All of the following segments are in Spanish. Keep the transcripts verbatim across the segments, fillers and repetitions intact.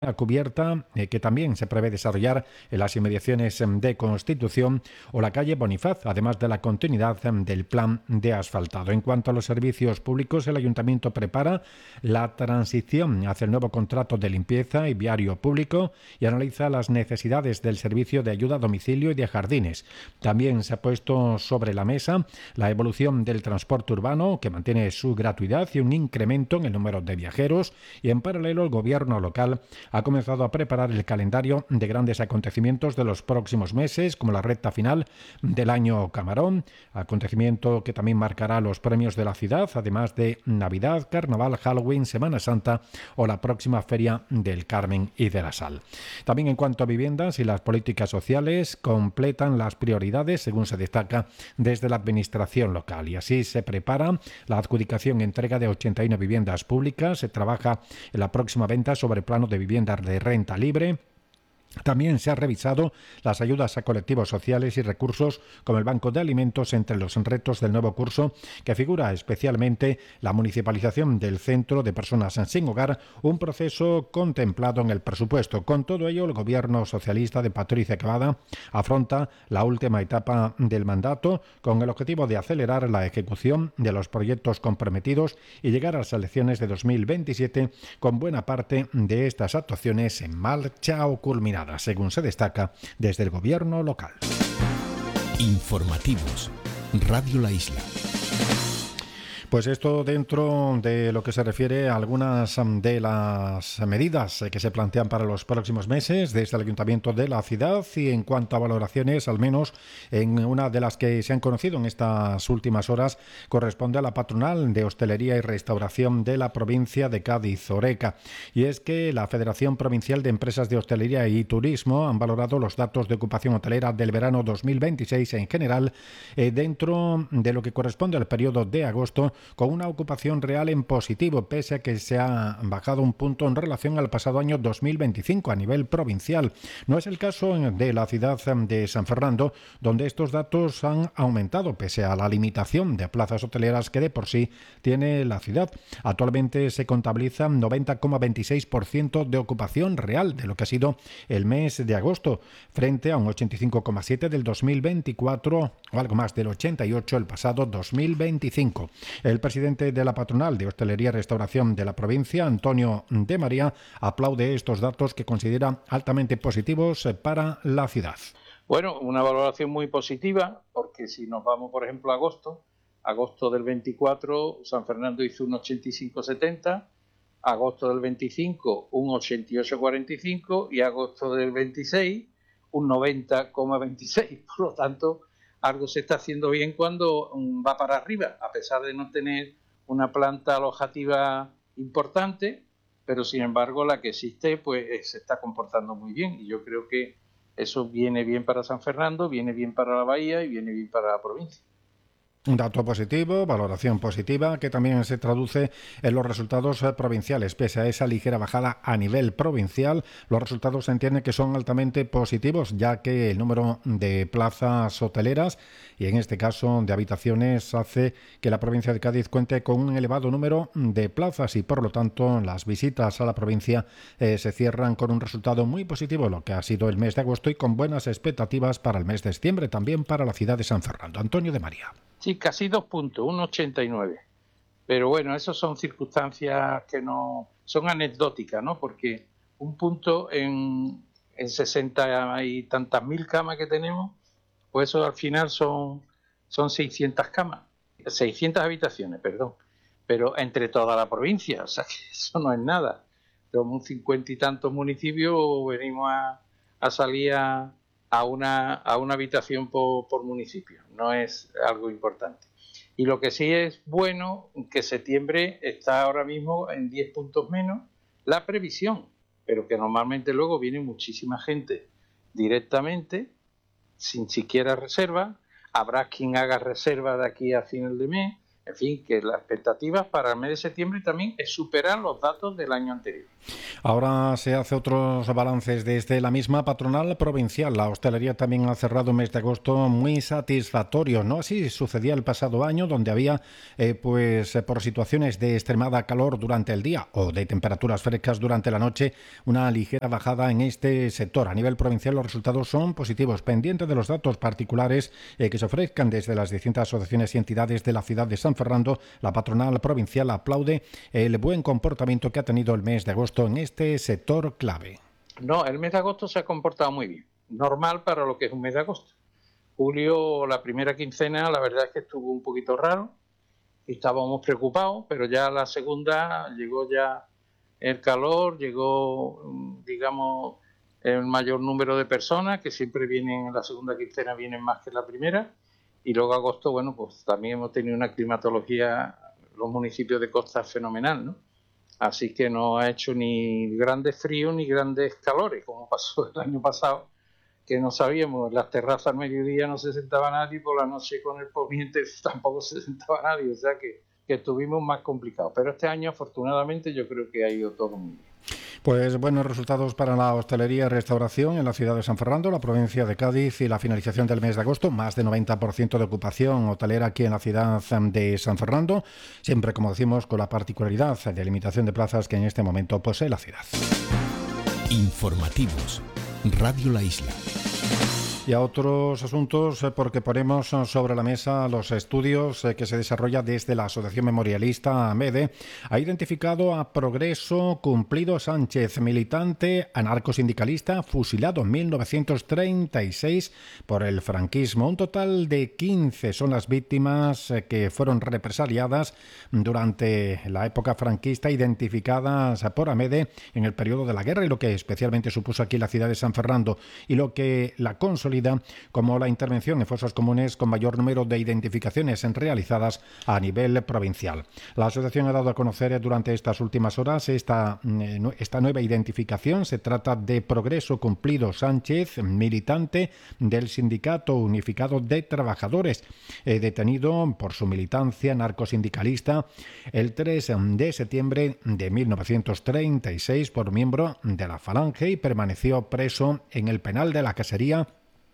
cubierta eh, que también se prevé desarrollar en las inmediaciones de Constitución o la calle Bonifaz, además de la continuidad del plan de asfaltado. En cuanto a los servicios públicos, el Ayuntamiento prepara la transición hacia el nuevo contrato de limpieza y viario público y analiza las necesidades del servicio de ayuda a domicilio y de jardines. También se ha puesto sobre la mesa la evolución del transporte urbano, que mantiene su gratuidad y un incremento en el número de viajeros, y en paralelo el Gobierno local ha comenzado a preparar el calendario de grandes acontecimientos de los próximos meses, como la recta final del año Camarón, acontecimiento que también marcará los premios de la ciudad, además de Navidad, Carnaval, Halloween, Semana Santa o la próxima Feria del Carmen y de la Sal. También en cuanto a viviendas y las políticas sociales, completan las prioridades, según se destaca desde la Administración local, y así se prepara la adjudicación y entrega de ochenta y uno viviendas públicas. Se trabaja en la próxima venta sobre plano de vivienda de renta libre. También se han revisado las ayudas a colectivos sociales y recursos como el Banco de Alimentos entre los retos del nuevo curso, que figura especialmente la municipalización del Centro de Personas Sin Hogar, un proceso contemplado en el presupuesto. Con todo ello, el Gobierno socialista de Patricia Cavada afronta la última etapa del mandato con el objetivo de acelerar la ejecución de los proyectos comprometidos y llegar a las elecciones de dos mil veintisiete con buena parte de estas actuaciones en marcha o culminadas, según se destaca desde el Gobierno local. Informativos. Radio La Isla. Pues esto dentro de lo que se refiere a algunas de las medidas que se plantean para los próximos meses desde el Ayuntamiento de la ciudad, y en cuanto a valoraciones, al menos en una de las que se han conocido en estas últimas horas, corresponde a la patronal de hostelería y restauración de la provincia de Cádiz, Horeca, y es que la Federación Provincial de Empresas de Hostelería y Turismo han valorado los datos de ocupación hotelera del verano dos mil veintiséis en general, eh, dentro de lo que corresponde al periodo de agosto, con una ocupación real en positivo, pese a que se ha bajado un punto en relación al pasado año dos mil veinticinco a nivel provincial. No es el caso de la ciudad de San Fernando, donde estos datos han aumentado, pese a la limitación de plazas hoteleras que de por sí tiene la ciudad. Actualmente se contabiliza noventa coma veintiséis por ciento de ocupación real de lo que ha sido el mes de agosto, frente a un ochenta y cinco coma siete por ciento del dos mil veinticuatro o algo más del ochenta y ocho por ciento el pasado dos mil veinticinco. El presidente de la patronal de hostelería y restauración de la provincia, Antonio de María, aplaude estos datos que considera altamente positivos para la ciudad. Bueno, una valoración muy positiva, porque si nos vamos, por ejemplo, a agosto, agosto del veinticuatro, San Fernando hizo un ochenta y cinco coma setenta, agosto del veinticinco un ochenta y ocho coma cuarenta y cinco y agosto del veintiséis un noventa coma veintiséis. Por lo tanto, algo se está haciendo bien cuando va para arriba, a pesar de no tener una planta alojativa importante, pero sin embargo la que existe pues se está comportando muy bien, y yo creo que eso viene bien para San Fernando, viene bien para la bahía y viene bien para la provincia. Un dato positivo, valoración positiva, que también se traduce en los resultados provinciales. Pese a esa ligera bajada a nivel provincial, los resultados se entiende que son altamente positivos, ya que el número de plazas hoteleras, y en este caso de habitaciones, hace que la provincia de Cádiz cuente con un elevado número de plazas, y por lo tanto las visitas a la provincia eh, se cierran con un resultado muy positivo, lo que ha sido el mes de agosto, y con buenas expectativas para el mes de septiembre, también para la ciudad de San Fernando. Antonio de María. Sí, casi dos puntos, un ochenta y nueve. Pero bueno, esas son circunstancias que no son anecdóticas, ¿no? Porque un punto en, en sesenta y tantas mil camas que tenemos, pues eso al final son, son seiscientas camas, seiscientas habitaciones, perdón. Pero entre toda la provincia, o sea que eso no es nada. Somos cincuenta y tantos municipios, venimos a, a salir a... a una, a una habitación por, por municipio, no es algo importante. Y lo que sí es bueno, que septiembre está ahora mismo en diez puntos menos, la previsión, pero que normalmente luego viene muchísima gente directamente, sin siquiera reserva, habrá quien haga reserva de aquí a final de mes, en fin, que las expectativas para el mes de septiembre también es superar los datos del año anterior. Ahora se hace otros balances desde la misma patronal provincial. La hostelería también ha cerrado un mes de agosto muy satisfactorio, ¿no? Así sucedía el pasado año, donde había, eh, pues, eh, por situaciones de extremada calor durante el día o de temperaturas frescas durante la noche, una ligera bajada en este sector. A nivel provincial los resultados son positivos, pendientes de los datos particulares eh, que se ofrezcan desde las distintas asociaciones y entidades de la ciudad de San Fernando. La patronal provincial aplaude el buen comportamiento que ha tenido el mes de agosto en este sector clave. No, el mes de agosto se ha comportado muy bien, normal para lo que es un mes de agosto. Julio, la primera quincena, la verdad es que estuvo un poquito raro, estábamos preocupados, pero ya la segunda llegó ya el calor, llegó, digamos, el mayor número de personas, que siempre vienen en la segunda quincena, vienen más que en la primera, y luego agosto, bueno, pues también hemos tenido una climatología, los municipios de costa fenomenal, ¿no? Así que no ha hecho ni grandes fríos ni grandes calores, como pasó el año pasado, que no sabíamos, en las terrazas al mediodía no se sentaba nadie, por la noche con el poniente tampoco se sentaba nadie, o sea que, que estuvimos más complicados. Pero este año, afortunadamente, yo creo que ha ido todo muy bien. Pues buenos resultados para la hostelería y restauración en la ciudad de San Fernando, la provincia de Cádiz, y la finalización del mes de agosto, más de noventa por ciento de ocupación hotelera aquí en la ciudad de San Fernando, siempre, como decimos, con la particularidad de limitación de plazas que en este momento posee la ciudad. Informativos. Radio La Isla. Y a otros asuntos, porque ponemos sobre la mesa los estudios que se desarrolla desde la Asociación Memorialista AMEDE. Ha identificado a Progreso Cumplido Sánchez, militante anarcosindicalista, fusilado en mil novecientos treinta y seis por el franquismo. Un total de quince son las víctimas que fueron represaliadas durante la época franquista, identificadas por AMEDE en el periodo de la guerra, y lo que especialmente supuso aquí la ciudad de San Fernando, y lo que la consolida como la intervención en fosas comunes con mayor número de identificaciones realizadas a nivel provincial. La asociación ha dado a conocer durante estas últimas horas esta, esta nueva identificación. Se trata de Progreso Cumplido Sánchez, militante del Sindicato Unificado de Trabajadores, eh, detenido por su militancia narcosindicalista el tres de septiembre de mil novecientos treinta y seis por miembro de la Falange, y permaneció preso en el penal de la Casería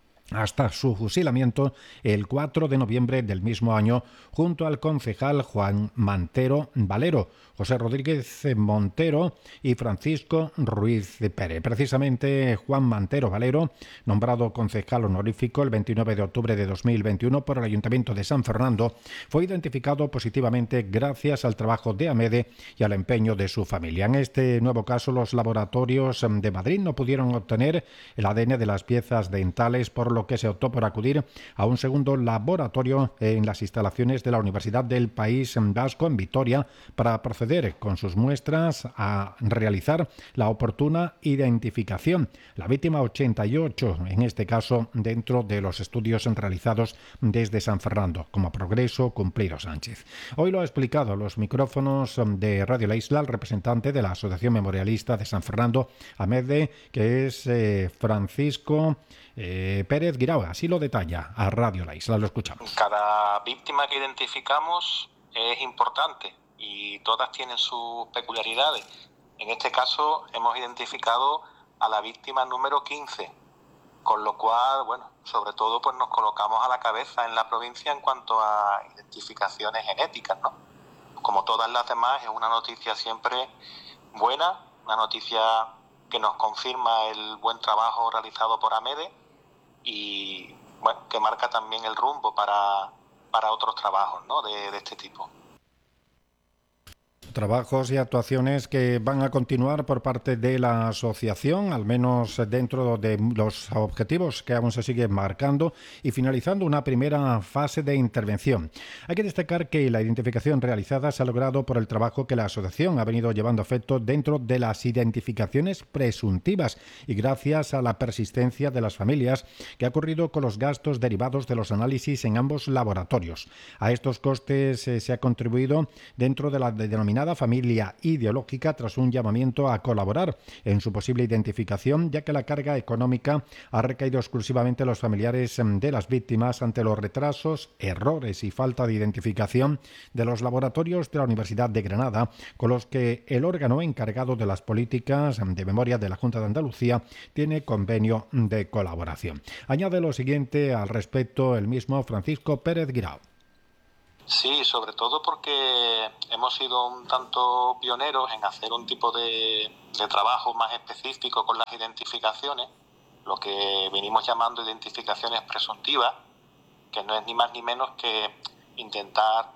hasta su fusilamiento el cuatro de noviembre del mismo año, junto al concejal Juan Mantero Valero, José Rodríguez Montero y Francisco Ruiz Pérez. Precisamente Juan Mantero Valero, nombrado concejal honorífico el veintinueve de octubre de dos mil veintiuno por el Ayuntamiento de San Fernando, fue identificado positivamente gracias al trabajo de AMEDE y al empeño de su familia. En este nuevo caso, los laboratorios de Madrid no pudieron obtener el A D N de las piezas dentales, por lo que se optó por acudir a un segundo laboratorio en las instalaciones de la Universidad del País Vasco en Vitoria para proceder con sus muestras a realizar la oportuna identificación. La víctima ochenta y ocho, en este caso, dentro de los estudios realizados desde San Fernando, como Progreso Cumplido Sánchez. Hoy lo ha explicado a los micrófonos de Radio La Isla el representante de la Asociación Memorialista de San Fernando, AMEDE, que es eh, Francisco Eh, Pérez Guirao. Así lo detalla a Radio La Isla. Lo escuchamos. Cada víctima que identificamos es importante y todas tienen sus peculiaridades. En este caso hemos identificado a la víctima número quince, con lo cual, bueno, sobre todo pues nos colocamos a la cabeza en la provincia en cuanto a identificaciones genéticas, ¿no? Como todas las demás, es una noticia siempre buena, una noticia que nos confirma el buen trabajo realizado por AMEDE y, bueno, que marca también el rumbo para, para otros trabajos, ¿no?, de, de este tipo. Trabajos y actuaciones que van a continuar por parte de la asociación, al menos dentro de los objetivos que aún se siguen marcando, y finalizando una primera fase de intervención. Hay que destacar que la identificación realizada se ha logrado por el trabajo que la asociación ha venido llevando a efecto dentro de las identificaciones presuntivas y gracias a la persistencia de las familias que ha ocurrido con los gastos derivados de los análisis en ambos laboratorios. A estos costes eh, se ha contribuido dentro de la denominada cada familia ideológica tras un llamamiento a colaborar en su posible identificación, ya que la carga económica ha recaído exclusivamente en los familiares de las víctimas ante los retrasos, errores y falta de identificación de los laboratorios de la Universidad de Granada, con los que el órgano encargado de las políticas de memoria de la Junta de Andalucía tiene convenio de colaboración. Añade lo siguiente al respecto el mismo Francisco Pérez Guirao. Sí, sobre todo porque hemos sido un tanto pioneros en hacer un tipo de, de trabajo más específico con las identificaciones, lo que venimos llamando identificaciones presuntivas, que no es ni más ni menos que intentar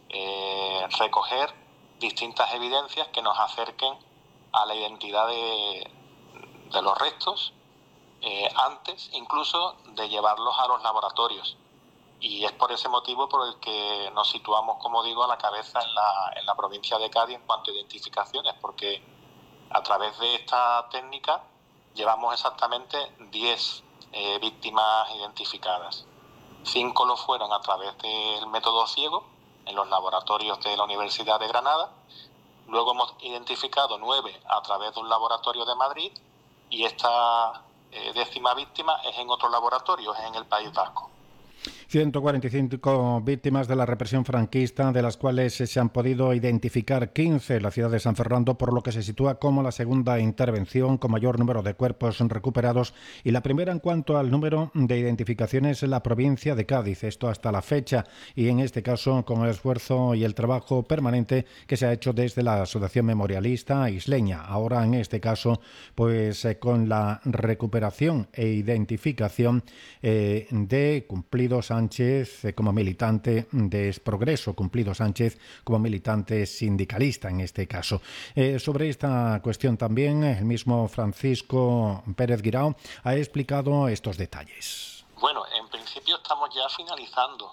eh, recoger distintas evidencias que nos acerquen a la identidad de, de los restos eh, antes incluso de llevarlos a los laboratorios. Y es por ese motivo por el que nos situamos, como digo, a la cabeza en la, en la provincia de Cádiz en cuanto a identificaciones, porque a través de esta técnica llevamos exactamente diez eh, víctimas identificadas. Cinco lo fueron a través del método ciego en los laboratorios de la Universidad de Granada. Luego hemos identificado nueve a través de un laboratorio de Madrid y esta eh, décima víctima es en otro laboratorio, es en el País Vasco. ciento cuarenta y cinco víctimas de la represión franquista, de las cuales se han podido identificar quince en la ciudad de San Fernando, por lo que se sitúa como la segunda intervención con mayor número de cuerpos recuperados y la primera en cuanto al número de identificaciones en la provincia de Cádiz. Esto hasta la fecha, y en este caso con el esfuerzo y el trabajo permanente que se ha hecho desde la Asociación Memorialista Isleña. Ahora, en este caso, pues eh, con la recuperación e identificación eh, de Cumplido Sánchez eh, como militante de Progreso, Cumplido Sánchez como militante sindicalista en este caso. Eh, sobre esta cuestión también el mismo Francisco Pérez Guirao ha explicado estos detalles. Bueno, en principio estamos ya finalizando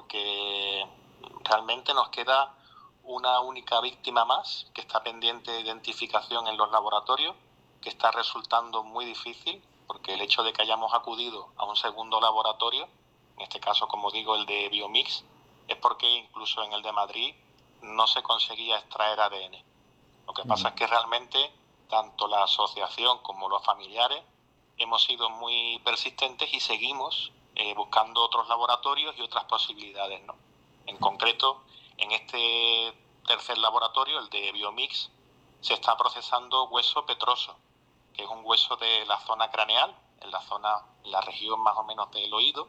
porque realmente nos queda una única víctima más que está pendiente de identificación en los laboratorios, que está resultando muy difícil porque el hecho de que hayamos acudido a un segundo laboratorio, en este caso, como digo, el de Biomix, es porque incluso en el de Madrid no se conseguía extraer A D N. Lo que pasa es que realmente tanto la asociación como los familiares hemos sido muy persistentes y seguimos eh, buscando otros laboratorios y otras posibilidades, ¿no? En concreto, en este tercer laboratorio, el de Biomix, se está procesando hueso petroso, que es un hueso de la zona craneal, en la zona, en la región más o menos del oído.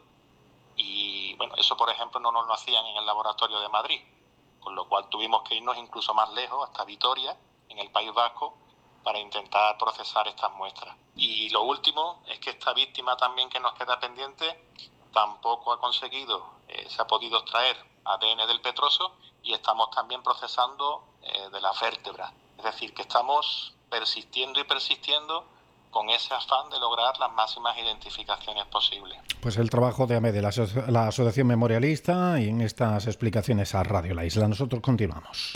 Y bueno, eso por ejemplo no nos lo hacían en el laboratorio de Madrid, con lo cual tuvimos que irnos incluso más lejos, hasta Vitoria, en el País Vasco, para intentar procesar estas muestras. Y lo último es que esta víctima también que nos queda pendiente tampoco ha conseguido, eh, se ha podido extraer A D N del petroso y estamos también procesando eh, de las vértebras. Es decir, que estamos persistiendo y persistiendo con ese afán de lograr las máximas identificaciones posibles. Pues el trabajo de AMEDE, la, aso- la Asociación Memorialista, y en estas explicaciones a Radio La Isla. Nosotros continuamos.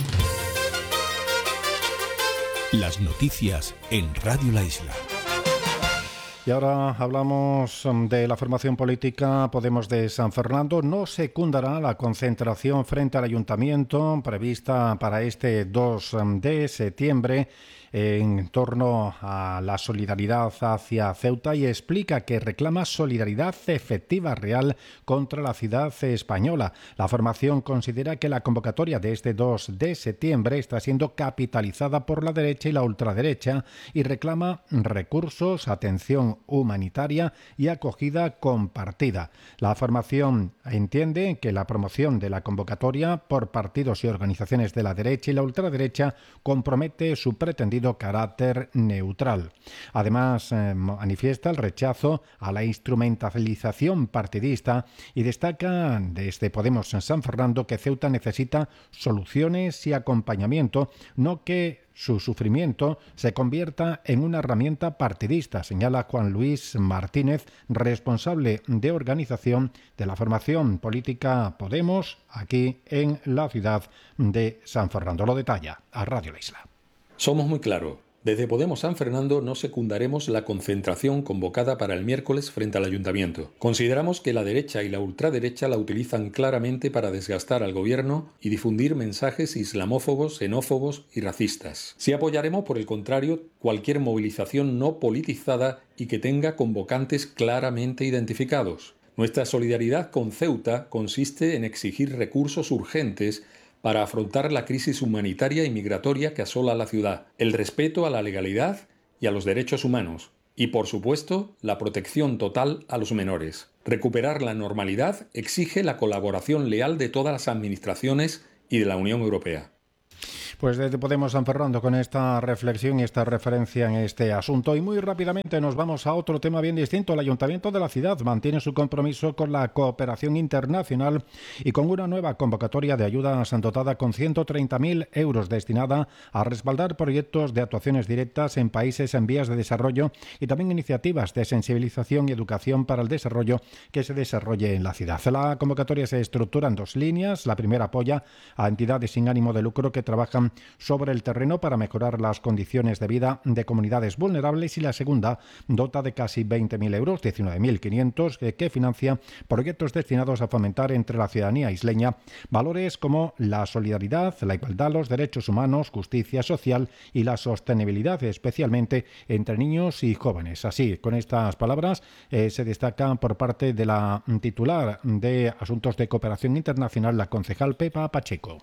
Las noticias en Radio La Isla. Y ahora hablamos de la formación política Podemos de San Fernando. No secundará la concentración frente al ayuntamiento prevista para este dos de septiembre en torno a la solidaridad hacia Ceuta, y explica que reclama solidaridad efectiva, real, contra la ciudad española. La formación considera que la convocatoria de este dos de septiembre está siendo capitalizada por la derecha y la ultraderecha y reclama recursos, atención humanitaria y acogida compartida. La formación entiende que la promoción de la convocatoria por partidos y organizaciones de la derecha y la ultraderecha compromete su pretendido carácter neutral. Además, eh, manifiesta el rechazo a la instrumentalización partidista y destaca desde Podemos en San Fernando que Ceuta necesita soluciones y acompañamiento, no que su sufrimiento se convierta en una herramienta partidista, señala Juan Luis Martínez, responsable de organización de la formación política Podemos aquí en la ciudad de San Fernando. Lo detalla a Radio La Isla. Somos muy claros. Desde Podemos San Fernando no secundaremos la concentración convocada para el miércoles frente al Ayuntamiento. Consideramos que la derecha y la ultraderecha la utilizan claramente para desgastar al gobierno y difundir mensajes islamófobos, xenófobos y racistas. Sí apoyaremos, por el contrario, cualquier movilización no politizada y que tenga convocantes claramente identificados. Nuestra solidaridad con Ceuta consiste en exigir recursos urgentes para afrontar la crisis humanitaria y migratoria que asola la ciudad, el respeto a la legalidad y a los derechos humanos y, por supuesto, la protección total a los menores. Recuperar la normalidad exige la colaboración leal de todas las administraciones y de la Unión Europea. Pues desde Podemos San Fernando con esta reflexión y esta referencia en este asunto. Y muy rápidamente nos vamos a otro tema bien distinto. El Ayuntamiento de la ciudad mantiene su compromiso con la cooperación internacional y con una nueva convocatoria de ayudas dotada con ciento treinta mil euros destinada a respaldar proyectos de actuaciones directas en países en vías de desarrollo y también iniciativas de sensibilización y educación para el desarrollo que se desarrolle en la ciudad. La convocatoria se estructura en dos líneas. La primera apoya a entidades sin ánimo de lucro que trabajan sobre el terreno para mejorar las condiciones de vida de comunidades vulnerables y la segunda dota de casi veinte mil euros, diecinueve mil quinientos, que, que financia proyectos destinados a fomentar entre la ciudadanía isleña valores como la solidaridad, la igualdad, los derechos humanos, justicia social y la sostenibilidad, especialmente entre niños y jóvenes. Así, con estas palabras, eh, se destaca por parte de la titular de Asuntos de Cooperación Internacional, la concejal Pepa Pacheco.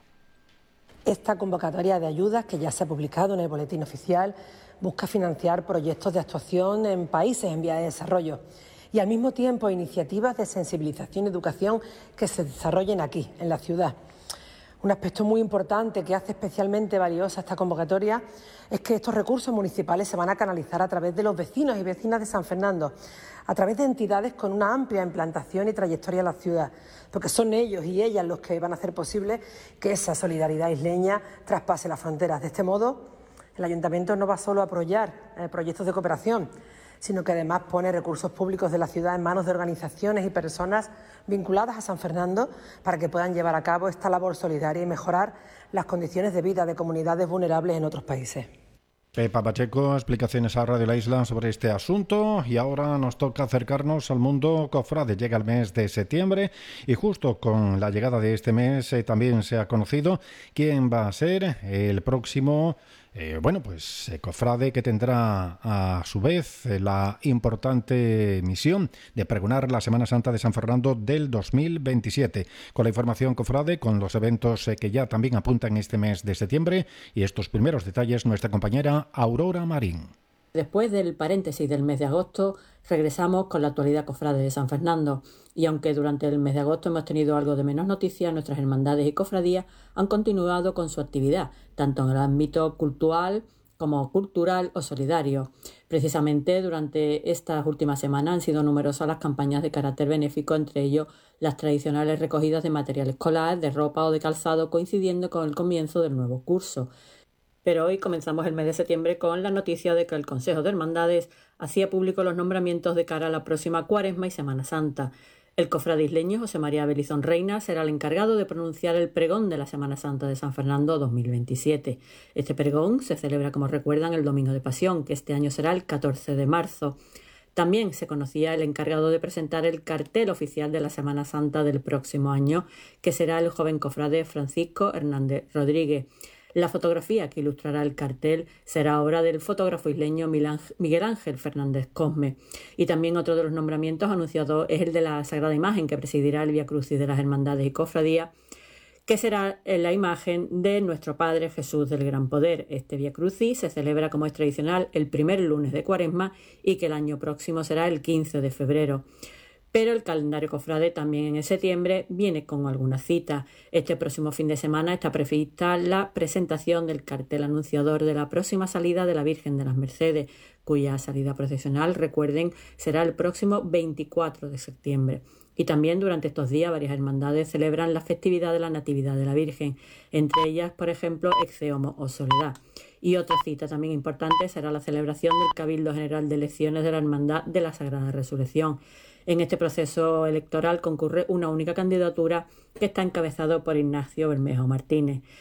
Esta convocatoria de ayudas, que ya se ha publicado en el boletín oficial, busca financiar proyectos de actuación en países en vías de desarrollo y al mismo tiempo iniciativas de sensibilización y educación que se desarrollen aquí, en la ciudad. Un aspecto muy importante que hace especialmente valiosa esta convocatoria es que estos recursos municipales se van a canalizar a través de los vecinos y vecinas de San Fernando, a través de entidades con una amplia implantación y trayectoria en la ciudad, porque son ellos y ellas los que van a hacer posible que esa solidaridad isleña traspase las fronteras. De este modo, el Ayuntamiento no va solo a apoyar eh, proyectos de cooperación, sino que además pone recursos públicos de la ciudad en manos de organizaciones y personas vinculadas a San Fernando para que puedan llevar a cabo esta labor solidaria y mejorar las condiciones de vida de comunidades vulnerables en otros países. Pepa Pacheco, explicaciones a Radio La Isla sobre este asunto. Y ahora nos toca acercarnos al mundo cofrade. Llega el mes de septiembre y justo con la llegada de este mes eh, también se ha conocido quién va a ser el próximo Eh, bueno, pues eh, cofrade que tendrá a su vez eh, la importante misión de pregonar la Semana Santa de San Fernando del dos mil veintisiete. Con la información, cofrade, con los eventos eh, que ya también apuntan este mes de septiembre y estos primeros detalles, nuestra compañera Aurora Marín. Después del paréntesis del mes de agosto, regresamos con la actualidad cofrade de San Fernando. Y aunque durante el mes de agosto hemos tenido algo de menos noticias, nuestras hermandades y cofradías han continuado con su actividad, tanto en el ámbito cultural como cultural o solidario. Precisamente durante estas últimas semanas han sido numerosas las campañas de carácter benéfico, entre ellos las tradicionales recogidas de material escolar, de ropa o de calzado, coincidiendo con el comienzo del nuevo curso. Pero hoy comenzamos el mes de septiembre con la noticia de que el Consejo de Hermandades hacía público los nombramientos de cara a la próxima Cuaresma y Semana Santa. El cofrade isleño José María Belizón Reina será el encargado de pronunciar el pregón de la Semana Santa de San Fernando dos mil veintisiete. Este pregón se celebra, como recuerdan, el Domingo de Pasión, que este año será el catorce de marzo. También se conocía el encargado de presentar el cartel oficial de la Semana Santa del próximo año, que será el joven cofrade Francisco Hernández Rodríguez. La fotografía que ilustrará el cartel será obra del fotógrafo isleño Miguel Ángel Fernández Cosme. Y también otro de los nombramientos anunciados es el de la Sagrada Imagen que presidirá el Vía Crucis de las Hermandades y Cofradías, que será la imagen de nuestro Padre Jesús del Gran Poder. Este Vía Crucis se celebra, como es tradicional, el primer lunes de Cuaresma y que el año próximo será el quince de febrero. Pero el calendario cofrade también en septiembre viene con algunas citas. Este próximo fin de semana está prevista la presentación del cartel anunciador de la próxima salida de la Virgen de las Mercedes, cuya salida procesional, recuerden, será el próximo veinticuatro de septiembre. Y también durante estos días varias hermandades celebran la festividad de la Natividad de la Virgen, entre ellas, por ejemplo, Exeomo o Soledad. Y otra cita también importante será la celebración del Cabildo General de Elecciones de la Hermandad de la Sagrada Resurrección. En este proceso electoral concurre una única candidatura que está encabezado por Ignacio Bermejo Martínez.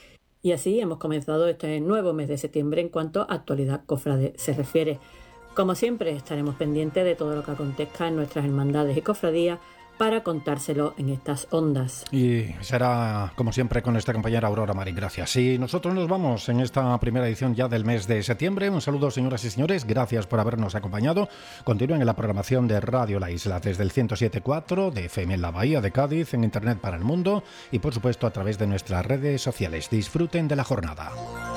Y así hemos comenzado este nuevo mes de septiembre en cuanto a actualidad cofrade se refiere. Como siempre, estaremos pendientes de todo lo que acontezca en nuestras hermandades y cofradías para contárselo en estas ondas. Y será, como siempre, con nuestra compañera Aurora Marín. Gracias. Y nosotros nos vamos en esta primera edición ya del mes de septiembre. Un saludo, señoras y señores. Gracias por habernos acompañado. Continúen en la programación de Radio La Isla desde el ciento siete punto cuatro de F M en la Bahía de Cádiz, en Internet para el mundo y, por supuesto, a través de nuestras redes sociales. Disfruten de la jornada.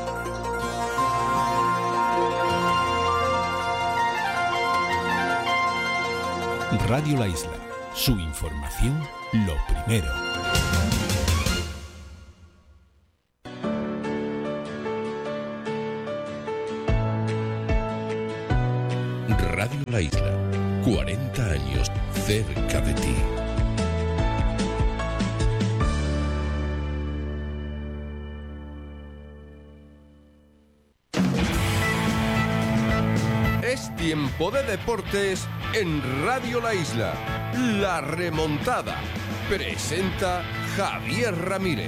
Radio La Isla. Su información, lo primero. Radio La Isla. cuarenta años cerca de ti. Es tiempo de deportes en Radio La Isla. La remontada. Presenta Javier Ramírez.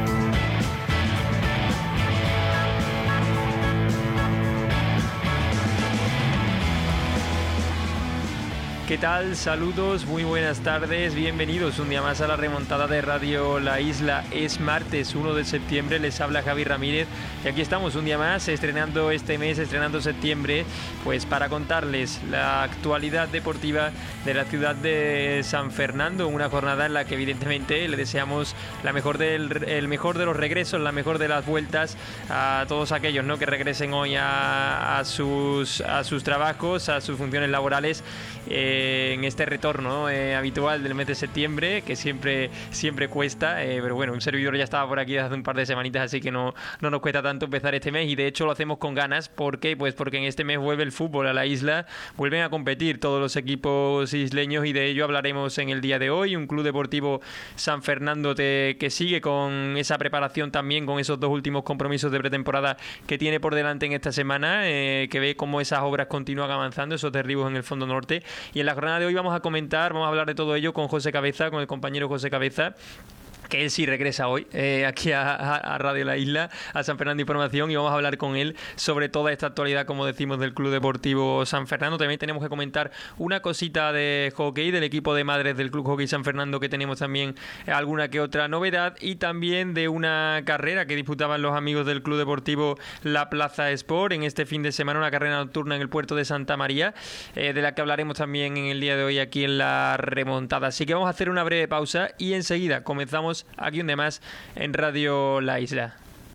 ¿Qué tal? Saludos, muy buenas tardes, bienvenidos un día más a la remontada de Radio La Isla. Es martes uno de septiembre, les habla Javi Ramírez y aquí estamos un día más estrenando este mes, estrenando septiembre, pues para contarles la actualidad deportiva de la ciudad de San Fernando, una jornada en la que evidentemente le deseamos la mejor del, el mejor de los regresos, la mejor de las vueltas a todos aquellos, ¿no?, que regresen hoy a, a, sus, a sus trabajos, a sus funciones laborales. Eh, en este retorno eh, habitual del mes de septiembre, que siempre siempre cuesta, eh, pero bueno, un servidor ya estaba por aquí desde hace un par de semanitas, así que no, no nos cuesta tanto empezar este mes y de hecho lo hacemos con ganas. ¿Por qué? Pues porque en este mes vuelve el fútbol a la isla, vuelven a competir todos los equipos isleños y de ello hablaremos en el día de hoy. Un Club Deportivo San Fernando te, que sigue con esa preparación también, con esos dos últimos compromisos de pretemporada que tiene por delante en esta semana, eh, que ve cómo esas obras continúan avanzando, esos derribos en el fondo norte. Y en la jornada de hoy vamos a comentar, vamos a hablar de todo ello con José Cabeza, con el compañero José Cabeza, que él sí regresa hoy eh, aquí a, a Radio La Isla, a San Fernando Información, y vamos a hablar con él sobre toda esta actualidad, como decimos, del Club Deportivo San Fernando. También tenemos que comentar una cosita de hockey, del equipo de madres del Club Hockey San Fernando, que tenemos también alguna que otra novedad, y también de una carrera que disputaban los amigos del Club Deportivo La Plaza Sport en este fin de semana, una carrera nocturna en el puerto de Santa María, eh, de la que hablaremos también en el día de hoy aquí en la remontada. Así que vamos a hacer una breve pausa y enseguida comenzamos aquí un día más en Radio La Isla.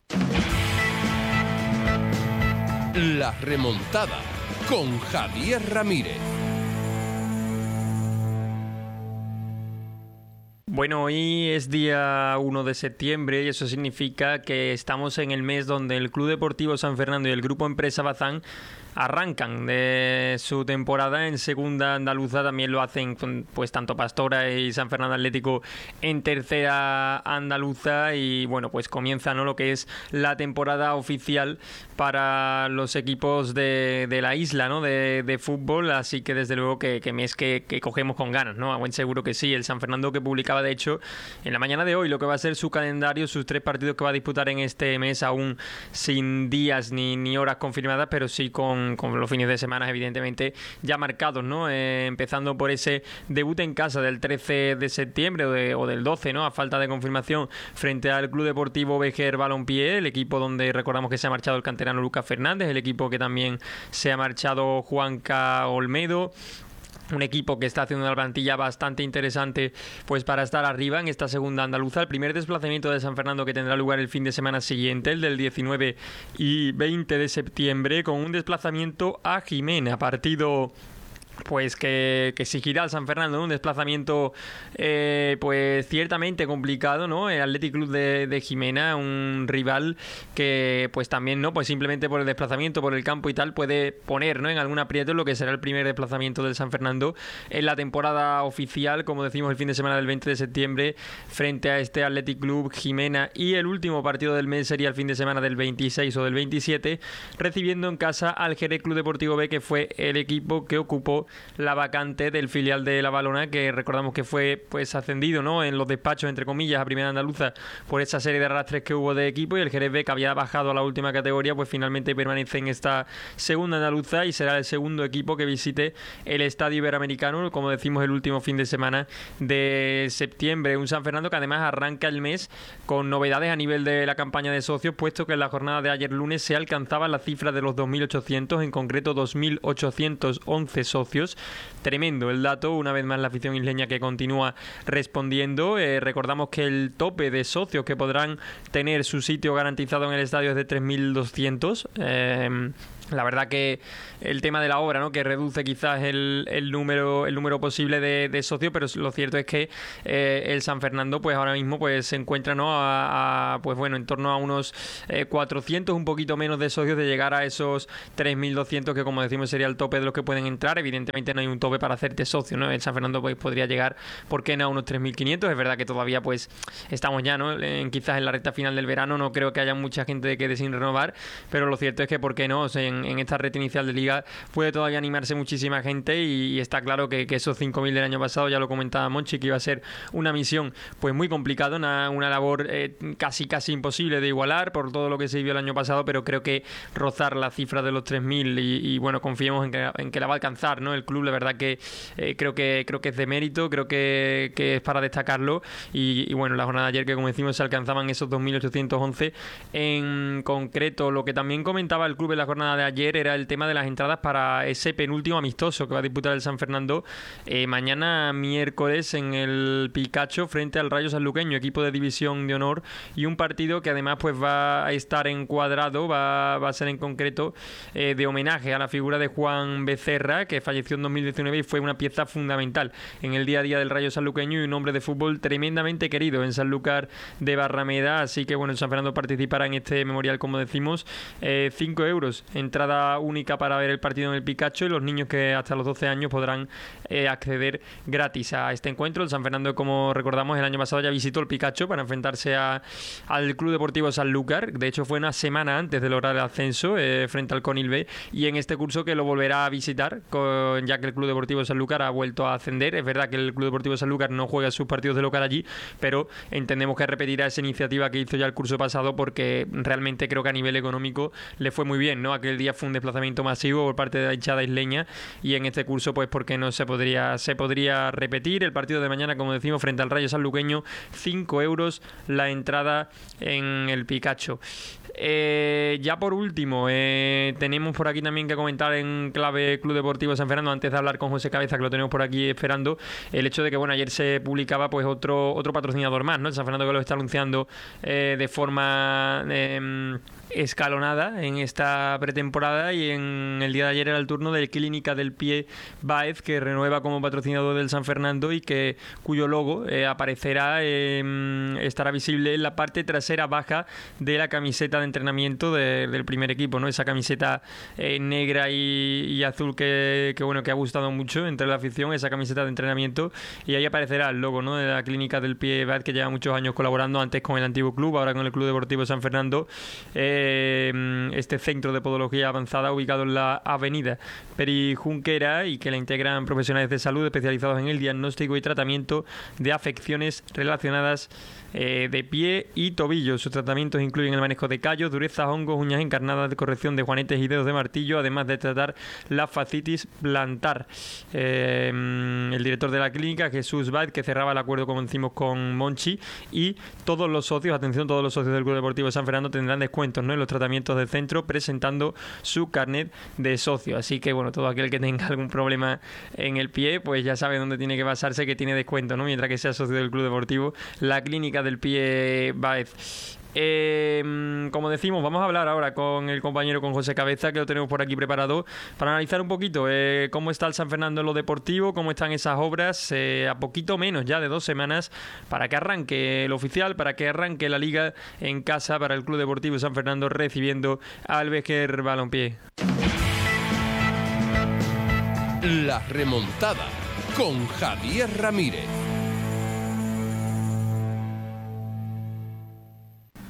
La remontada con Javier Ramírez. Bueno, hoy es día uno de septiembre y eso significa que estamos en el mes donde el Club Deportivo San Fernando y el Grupo Empresa Bazán arrancan de su temporada en segunda andaluza. También lo hacen pues tanto Pastora y San Fernando Atlético en tercera andaluza y bueno, pues comienza, ¿no?, lo que es la temporada oficial para los equipos de, de la isla, ¿no?, de, de fútbol, así que desde luego que, que mes que, que cogemos con ganas, ¿no? A buen seguro que sí. El San Fernando, que publicaba de hecho en la mañana de hoy lo que va a ser su calendario, sus tres partidos que va a disputar en este mes, aún sin días ni, ni horas confirmadas, pero sí con con los fines de semana evidentemente ya marcados, ¿no? Eh, empezando por ese debut en casa del trece de septiembre o, de, o del doce, ¿no?, a falta de confirmación, frente al Club Deportivo Vejer Balompié, el equipo donde recordamos que se ha marchado el canterano Lucas Fernández, el equipo que también se ha marchado Juanca Olmedo. Un equipo que está haciendo una plantilla bastante interesante pues para estar arriba en esta segunda andaluza. El primer desplazamiento de San Fernando, que tendrá lugar el fin de semana siguiente, el del diecinueve y veinte de septiembre, con un desplazamiento a Jimena, partido pues que, que exigirá al San Fernando, ¿no?, un desplazamiento eh, pues ciertamente complicado, ¿no? El Athletic Club de, de Jimena, un rival que pues también, ¿no?, pues simplemente por el desplazamiento, por el campo y tal, puede poner, ¿no?, en algún aprieto lo que será el primer desplazamiento del San Fernando en la temporada oficial, como decimos, el fin de semana del veinte de septiembre frente a este Athletic Club Jimena, y el último partido del mes sería el fin de semana del veintiséis o del veintisiete, recibiendo en casa al Jerez Club Deportivo B, que fue el equipo que ocupó ocupó la vacante del filial de La Valona, que recordamos que fue pues ascendido, ¿no?, en los despachos, entre comillas, a Primera Andaluza por esa serie de arrastres que hubo de equipo, y el Jerez B, que había bajado a la última categoría, pues finalmente permanece en esta Segunda Andaluza y será el segundo equipo que visite el Estadio Iberoamericano, como decimos, el último fin de semana de septiembre. Un San Fernando que además arranca el mes con novedades a nivel de la campaña de socios, puesto que en la jornada de ayer lunes se alcanzaba la cifra de los dos mil ochocientos, en concreto dos mil ochocientos once socios. Tremendo el dato, una vez más la afición isleña que continúa respondiendo. Eh, recordamos que el tope de socios que podrán tener su sitio garantizado en el estadio es de tres mil doscientos. Eh, La verdad que el tema de la obra, ¿no?, que reduce quizás el, el número el número posible de, de socios, pero lo cierto es que eh, el San Fernando pues ahora mismo pues se encuentra, ¿no?, a, a pues bueno, en torno a unos eh, cuatrocientos, un poquito menos de socios de llegar a esos tres mil doscientos, que como decimos sería el tope de los que pueden entrar. Evidentemente no hay un tope para hacerte socio, ¿no? El San Fernando pues podría llegar, ¿por qué no?, a unos tres mil quinientos. Es verdad que todavía pues estamos ya, ¿no?, en, quizás en la recta final del verano, no creo que haya mucha gente que quede sin renovar, pero lo cierto es que ¿por qué no? O sea, en, en esta red inicial de liga puede todavía animarse muchísima gente, y, y está claro que, que esos cinco mil del año pasado, ya lo comentaba Monchi, que iba a ser una misión pues muy complicada, una, una labor eh, casi casi imposible de igualar por todo lo que se vivió el año pasado, pero creo que rozar la cifra de los tres mil y, y bueno, confiemos en que, en que la va a alcanzar, ¿no?, el club. La verdad que eh, creo que creo que es de mérito, creo que, que es para destacarlo, y, y bueno, la jornada de ayer, que como decimos se alcanzaban esos dos mil ochocientos once en concreto. Lo que también comentaba el club en la jornada de ayer era el tema de las entradas para ese penúltimo amistoso que va a disputar el San Fernando eh, mañana miércoles en el Picacho frente al Rayo Sanluqueño, equipo de división de honor, y un partido que además pues va a estar encuadrado, va, va a ser en concreto eh, de homenaje a la figura de Juan Becerra, que falleció en dos mil diecinueve y fue una pieza fundamental en el día a día del Rayo Sanluqueño y un hombre de fútbol tremendamente querido en Sanlúcar de Barrameda. Así que bueno, el San Fernando participará en este memorial, como decimos, eh, cinco euros, entrada única para ver el partido en el Picacho, y los niños que hasta los doce años podrán eh, acceder gratis a este encuentro. El San Fernando, como recordamos, el año pasado ya visitó el Picacho para enfrentarse a, al Club Deportivo Sanlúcar. De hecho fue una semana antes de lograr el ascenso eh, frente al Conil B, y en este curso que lo volverá a visitar, con, ya que el Club Deportivo Sanlúcar ha vuelto a ascender. Es verdad que el Club Deportivo Sanlúcar no juega sus partidos de local allí, pero entendemos que repetirá esa iniciativa que hizo ya el curso pasado, porque realmente creo que a nivel económico le fue muy bien, ¿no? Aquel día fue un desplazamiento masivo por parte de la hinchada isleña, y en este curso pues porque no se podría se podría repetir el partido de mañana, como decimos, frente al Rayo Sanluqueño. Cinco euros la entrada en el Picacho. Eh, ya por último, eh, tenemos por aquí también que comentar en clave Club Deportivo San Fernando, antes de hablar con José Cabeza, que lo tenemos por aquí esperando, el hecho de que bueno, ayer se publicaba pues otro otro patrocinador más, ¿no? El San Fernando, que lo está anunciando eh, de forma eh, escalonada en esta pretemporada, y en el día de ayer era el turno de Clínica del Pie Baez, que renueva como patrocinador del San Fernando y que cuyo logo eh, aparecerá, eh, estará visible en la parte trasera baja de la camiseta de entrenamiento de, del primer equipo, ¿no? Esa camiseta eh, negra y, y azul que, que bueno que ha gustado mucho entre la afición, esa camiseta de entrenamiento, y ahí aparecerá el logo, ¿no?, de la Clínica del Pie Baez, que lleva muchos años colaborando, antes con el antiguo club, ahora con el Club Deportivo San Fernando. Eh, este centro de podología avanzada ubicado en la avenida Peri Junquera, y que la integran profesionales de salud especializados en el diagnóstico y tratamiento de afecciones relacionadas eh, de pie y tobillo. Sus tratamientos incluyen el manejo de callos, durezas, hongos, uñas encarnadas, de corrección de juanetes y dedos de martillo, además de tratar la fascitis plantar. Eh, el director de la clínica, Jesús Baez, que cerraba el acuerdo, como decimos, con Monchi, y todos los socios, atención, todos los socios del Club Deportivo San Fernando tendrán descuentos, ¿no?, en los tratamientos del centro, presentando su carnet de socio. Así que bueno, todo aquel que tenga algún problema en el pie, pues ya sabe dónde tiene que basarse, que tiene descuento, ¿no?, mientras que sea socio del Club Deportivo, la Clínica del Pie Baez. Eh, como decimos, vamos a hablar ahora con el compañero, con José Cabeza, que lo tenemos por aquí preparado para analizar un poquito eh, cómo está el San Fernando en lo deportivo, cómo están esas obras eh, a poquito menos ya de dos semanas para que arranque el oficial, para que arranque la liga en casa para el Club Deportivo San Fernando, recibiendo al Béquer Balompié. La remontada con Javier Ramírez.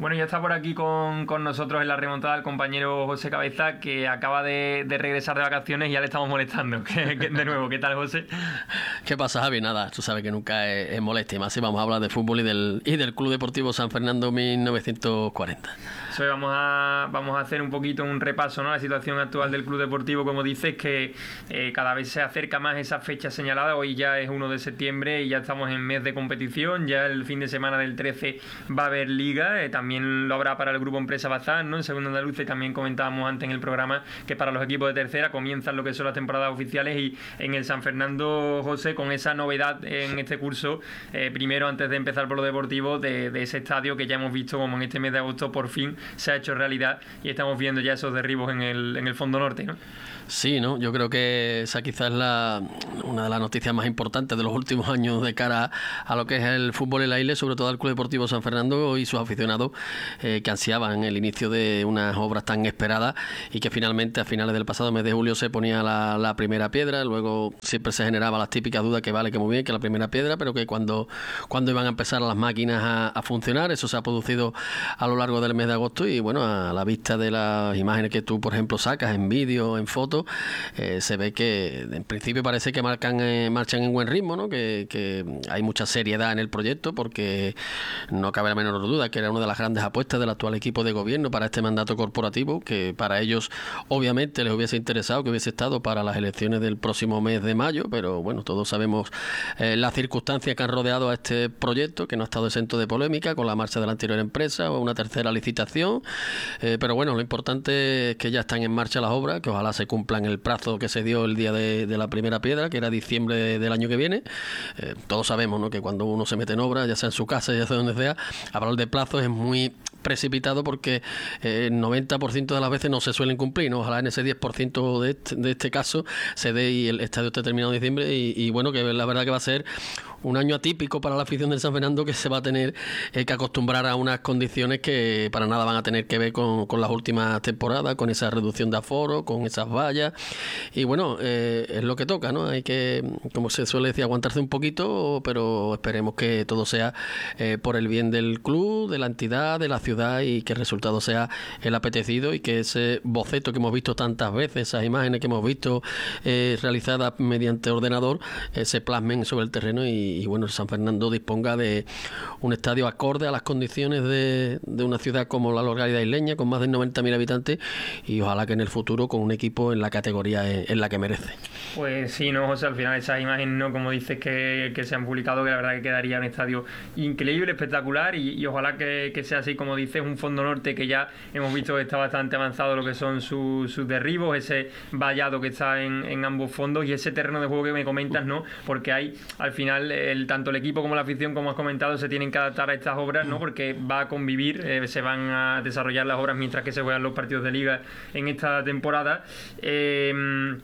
Bueno, ya está por aquí con, con nosotros en la remontada el compañero José Cabeza, que acaba de, de regresar de vacaciones y ya le estamos molestando. Que, que, de nuevo, ¿qué tal, José? ¿Qué pasa, Javi? Nada, tú sabes que nunca es, es molestia, más si vamos a hablar de fútbol y del, y del Club Deportivo San Fernando mil novecientos cuarenta. Hoy vamos a, vamos a hacer un poquito un repaso, ¿no? La situación actual del Club Deportivo, como dices, que eh, cada vez se acerca más esa fecha señalada. Hoy ya es uno de septiembre y ya estamos en mes de competición. Ya el fin de semana del trece va a haber liga, eh, también lo habrá para el grupo Empresa Bazán, ¿no? En Segunda Andaluza, y también comentábamos antes en el programa que para los equipos de tercera comienzan lo que son las temporadas oficiales, y en el San Fernando, José, con esa novedad en este curso, eh, primero antes de empezar por lo deportivo, de, de ese estadio que ya hemos visto como en este mes de agosto por fin se ha hecho realidad y estamos viendo ya esos derribos en el, en el fondo norte, ¿no? Sí, ¿no? Yo creo que esa quizás es la, una de las noticias más importantes de los últimos años de cara a lo que es el fútbol en la isla, sobre todo al Club Deportivo San Fernando y sus aficionados eh, que ansiaban el inicio de unas obras tan esperadas y que finalmente a finales del pasado mes de julio se ponía la, la primera piedra. Luego siempre se generaba las típicas dudas que vale, que muy bien, que la primera piedra, pero que cuando, cuando iban a empezar las máquinas a, a funcionar. Eso se ha producido a lo largo del mes de agosto y bueno, a la vista de las imágenes que tú, por ejemplo, sacas en vídeo, en fotos, Eh, se ve que en principio parece que marcan, eh, marchan en buen ritmo, ¿no? Que, que hay mucha seriedad en el proyecto, porque no cabe la menor duda que era una de las grandes apuestas del actual equipo de gobierno para este mandato corporativo, que para ellos obviamente les hubiese interesado que hubiese estado para las elecciones del próximo mes de mayo, pero bueno, todos sabemos eh, las circunstancias que han rodeado a este proyecto, que no ha estado exento de polémica con la marcha de la anterior empresa o una tercera licitación, eh, pero bueno, lo importante es que ya están en marcha las obras, que ojalá se cumplan el plazo que se dio el día de, de la primera piedra, que era diciembre de, del año que viene. Eh, todos sabemos, ¿no?, que cuando uno se mete en obra, ya sea en su casa, ya sea donde sea, hablar de plazos es muy precipitado porque eh, el noventa por ciento de las veces no se suelen cumplir, ¿no? Ojalá en ese diez por ciento de este, de este caso se dé y el estadio esté terminado en diciembre y, y bueno, que la verdad que va a ser un año atípico para la afición del San Fernando, que se va a tener eh, que acostumbrar a unas condiciones que para nada van a tener que ver con, con las últimas temporadas, con esa reducción de aforo, con esas vallas y bueno, eh, es lo que toca, ¿no? Hay que, como se suele decir, aguantarse un poquito, pero esperemos que todo sea eh, por el bien del club, de la entidad, de la ciudad y que el resultado sea el apetecido y que ese boceto que hemos visto tantas veces, esas imágenes que hemos visto eh, realizadas mediante ordenador, eh, se plasmen sobre el terreno y y bueno, el San Fernando disponga de un estadio acorde a las condiciones de, de una ciudad como la localidad isleña, con más de noventa mil habitantes, y ojalá que en el futuro con un equipo en la categoría en, en la que merece. Pues sí, no, José, al final esas imágenes, no, como dices, que, que se han publicado, que la verdad que quedaría un estadio increíble, espectacular, y, y ojalá que, que sea así, como dices, un fondo norte que ya hemos visto que está bastante avanzado lo que son sus, sus derribos, ese vallado que está en, en ambos fondos y ese terreno de juego que me comentas, ¿no? Porque hay, al final, el, tanto el equipo como la afición, como has comentado, se tienen que adaptar a estas obras, ¿no? Porque va a convivir, eh, se van a desarrollar las obras mientras que se juegan los partidos de liga en esta temporada. Eh,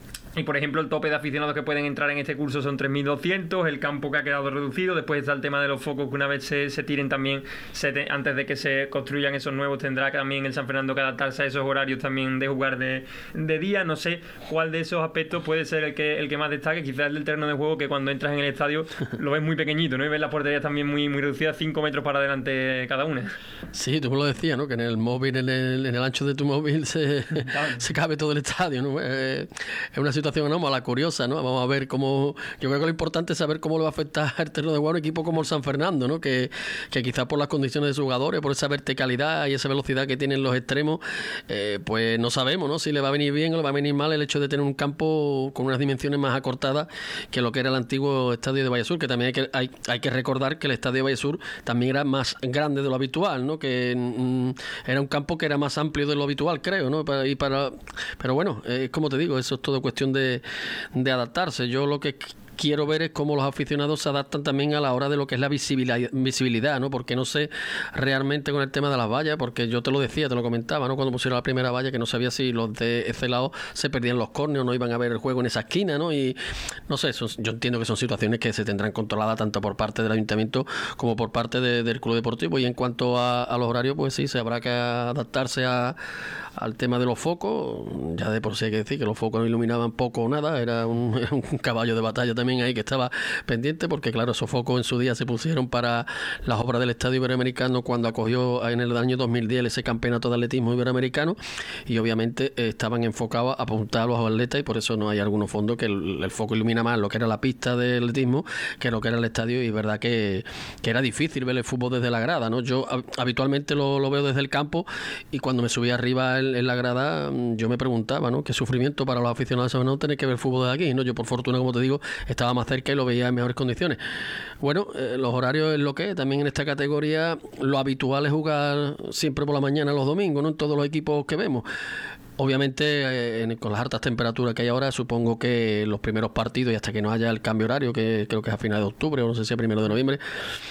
Y por ejemplo, el tope de aficionados que pueden entrar en este curso son tres mil doscientos, el campo que ha quedado reducido, después está el tema de los focos que una vez se, se tiren también, se te, antes de que se construyan esos nuevos, tendrá también el San Fernando que adaptarse a esos horarios también de jugar de, de día. No sé cuál de esos aspectos puede ser el que, el que más destaque, quizás el del terreno de juego, que cuando entras en el estadio lo ves muy pequeñito, ¿no? Y ves las porterías también muy, muy reducidas, cinco metros para adelante cada una. Sí, tú me lo decías, ¿no? Que en el móvil, en el, en el ancho de tu móvil se, se cabe todo el estadio, ¿no? Eh, es una situación anómala, curiosa, ¿no? Vamos a ver cómo... Yo creo que lo importante es saber cómo le va a afectar el terreno de juego a un equipo como el San Fernando, ¿no? Que, que quizás por las condiciones de sus jugadores, por esa verticalidad y esa velocidad que tienen los extremos, eh, pues no sabemos, ¿no? Si le va a venir bien o le va a venir mal el hecho de tener un campo con unas dimensiones más acortadas que lo que era el antiguo estadio de Vallesur, que también hay que, hay, hay que recordar que el estadio de Vallesur también era más grande de lo habitual, ¿no? Que mm, era un campo que era más amplio de lo habitual, creo, ¿no? Para, y para, pero bueno, es eh, como te digo, eso es todo cuestión de de adaptarse. Yo lo que quiero ver es cómo los aficionados se adaptan también a la hora de lo que es la visibilidad, visibilidad, ¿no? Porque no sé realmente con el tema de las vallas, porque yo te lo decía, te lo comentaba, ¿no? Cuando pusieron la primera valla, que no sabía si los de ese lado se perdían los córneos, no iban a ver el juego en esa esquina, ¿no? Y no sé, son, yo entiendo que son situaciones que se tendrán controladas tanto por parte del ayuntamiento como por parte de, del club deportivo. Y en cuanto a, a los horarios, pues sí, se habrá que adaptarse a, al tema de los focos. Ya de por sí hay que decir que los focos no iluminaban poco o nada, era un, un caballo de batalla también también ahí que estaba pendiente, porque claro, esos focos en su día se pusieron para las obras del Estadio Iberoamericano cuando acogió en el año dos mil diez ese campeonato de atletismo iberoamericano, y obviamente eh, estaban enfocados a apuntar a los atletas, y por eso no hay algunos fondos que el, el foco ilumina más lo que era la pista de atletismo que lo que era el estadio, y es verdad que, que era difícil ver el fútbol desde la grada, ¿no? Yo a, habitualmente lo, lo veo desde el campo, y cuando me subía arriba en, en la grada yo me preguntaba, ¿no? Qué sufrimiento para los aficionados de no tener que ver el fútbol de aquí, ¿no? Yo por fortuna, como te digo, estaba más cerca y lo veía en mejores condiciones. Bueno, eh, los horarios es lo que es. También en esta categoría lo habitual es jugar siempre por la mañana los domingos, ¿no? En todos los equipos que vemos. Obviamente, eh, en, con las altas temperaturas que hay ahora, supongo que los primeros partidos, y hasta que no haya el cambio horario, que creo que es a finales de octubre o no sé si a primero de noviembre,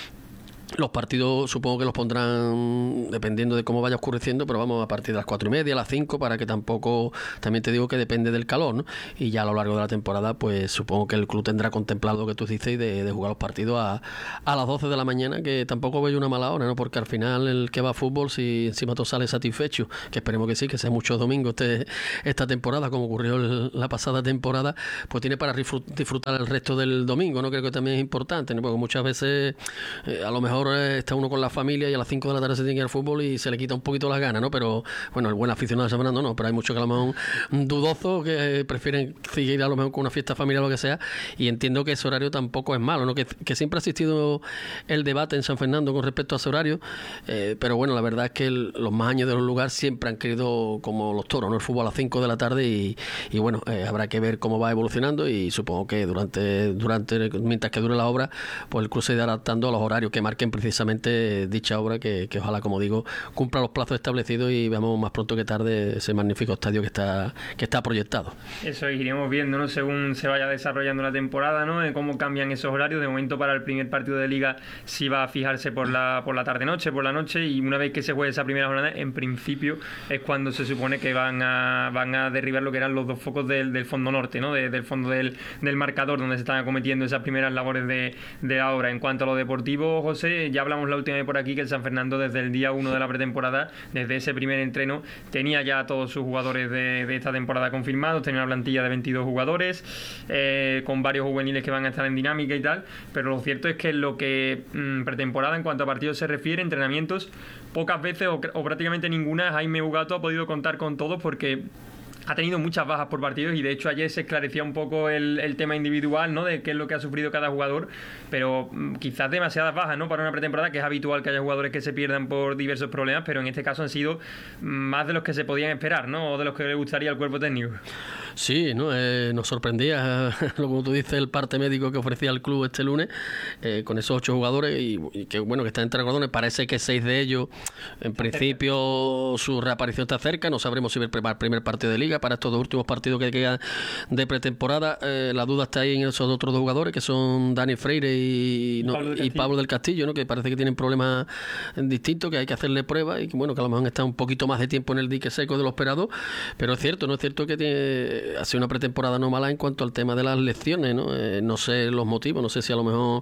los partidos supongo que los pondrán dependiendo de cómo vaya oscureciendo, pero vamos a partir de las cuatro y media, a las cinco, para que tampoco, también te digo que depende del calor, ¿no? Y ya a lo largo de la temporada, pues supongo que el club tendrá contemplado lo que tú dices de, de jugar los partidos a, a las doce de la mañana, que tampoco veo una mala hora, ¿no? Porque al final el que va a fútbol, si encima tú sales satisfecho, que esperemos que sí, que sea muchos domingos este, esta temporada, como ocurrió el, la pasada temporada, pues tiene para disfrutar el resto del domingo, ¿no? Creo que también es importante, ¿no? Porque muchas veces eh, a lo mejor está uno con la familia y a las cinco de la tarde se tiene que ir al fútbol y se le quita un poquito las ganas, ¿no? Pero bueno, el buen aficionado de San Fernando no, pero hay muchos que a lo mejor dudosos que prefieren seguir a lo mejor con una fiesta familiar o lo que sea, y entiendo que ese horario tampoco es malo, ¿no? Que, que siempre ha existido el debate en San Fernando con respecto a ese horario, eh, pero bueno, la verdad es que el, los más años de los lugares siempre han querido como los toros, ¿no? El fútbol a las cinco de la tarde y, y bueno, eh, habrá que ver cómo va evolucionando, y supongo que durante, durante mientras que dure la obra, pues el club se irá adaptando a los horarios que marquen precisamente dicha obra, que, que ojalá, como digo, cumpla los plazos establecidos y veamos más pronto que tarde ese magnífico estadio que está que está proyectado. Eso iremos viendo, ¿no? Según se vaya desarrollando la temporada, ¿no? En cómo cambian esos horarios. De momento, para el primer partido de Liga sí va a fijarse por la por la tarde-noche, por la noche, y una vez que se juegue esa primera jornada, en principio es cuando se supone que van a van a derribar lo que eran los dos focos del, del fondo norte, ¿no? De, del fondo del, del marcador, donde se están acometiendo esas primeras labores de, de la obra. En cuanto a lo deportivo, José, ya hablamos la última vez por aquí que el San Fernando, desde el día uno de la pretemporada, desde ese primer entreno, tenía ya a todos sus jugadores de, de esta temporada confirmados, tenía una plantilla de veintidós jugadores, eh, con varios juveniles que van a estar en dinámica y tal, pero lo cierto es que lo que mmm, pretemporada en cuanto a partidos se refiere, entrenamientos, pocas veces o, o prácticamente ninguna, Jaime Bugato ha podido contar con todos, porque ha tenido muchas bajas por partidos, y de hecho ayer se esclarecía un poco el, el tema individual, ¿no? De qué es lo que ha sufrido cada jugador, pero mmm, quizás demasiadas bajas, ¿no? Para una pretemporada, que es habitual que haya jugadores que se pierdan por diversos problemas, pero en este caso han sido más de los que se podían esperar, ¿no? O de los que le gustaría al cuerpo técnico. Sí, ¿no? Eh, nos sorprendía, como tú dices, el parte médico que ofrecía el club este lunes, eh, con esos ocho jugadores, y, y que bueno, que están entre cordones. Parece que seis de ellos, en principio, su reaparición está cerca. No sabremos si va a preparar el primer partido de Liga para estos dos últimos partidos que quedan de pretemporada. Eh, la duda está ahí en esos otros dos jugadores, que son Dani Freire y, no, Pablo, del y Pablo del Castillo, ¿no? Que parece que tienen problemas distintos, que hay que hacerle pruebas, y que bueno, que a lo mejor han estado un poquito más de tiempo en el dique seco de lo esperado. Pero es cierto, no es cierto que tiene, ha sido una pretemporada no mala en cuanto al tema de las lecciones, ¿no? Eh, no sé los motivos, no sé si a lo mejor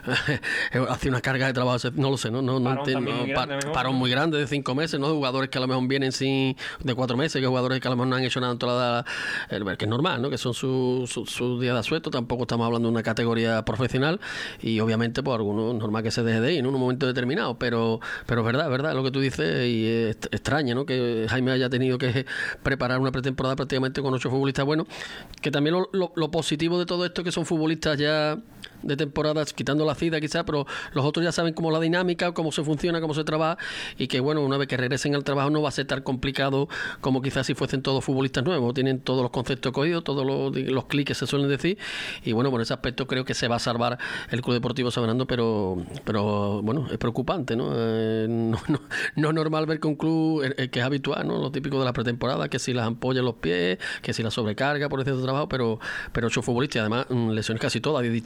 hace una carga de trabajo, no lo sé, no, no, no, parón, no, muy grande, parón muy grande de cinco meses, ¿no? De jugadores que a lo mejor vienen sin de cuatro meses, que jugadores que a lo mejor no han hecho nada en toda la, el, que es normal, ¿no? Que son sus su, su días de asueto. Tampoco estamos hablando de una categoría profesional, y obviamente pues algunos normal que se deje de ir en un momento determinado, pero pero es verdad, es verdad lo que tú dices, y es extraño, ¿no? Que Jaime haya tenido que preparar una pretemporada prácticamente con ocho futbolistas buenos, que también lo, lo, lo positivo de todo esto es que son futbolistas ya de temporadas, quitando la cida quizás, pero los otros ya saben cómo la dinámica, cómo se funciona, cómo se trabaja, y que bueno, una vez que regresen al trabajo no va a ser tan complicado como quizás si fuesen todos futbolistas nuevos. Tienen todos los conceptos cogidos, todos los, los clics que se suelen decir, y bueno, por ese aspecto creo que se va a salvar el Club Deportivo San Fernando, pero pero bueno, es preocupante, ¿no? Eh, no, no, no es normal ver que un club, eh, que es habitual, ¿no? Lo típico de la pretemporada, que si las ampollas en los pies, que si la sobrecarga por ese trabajo, pero pero ocho futbolistas, además lesiones casi todas de distintas índoles,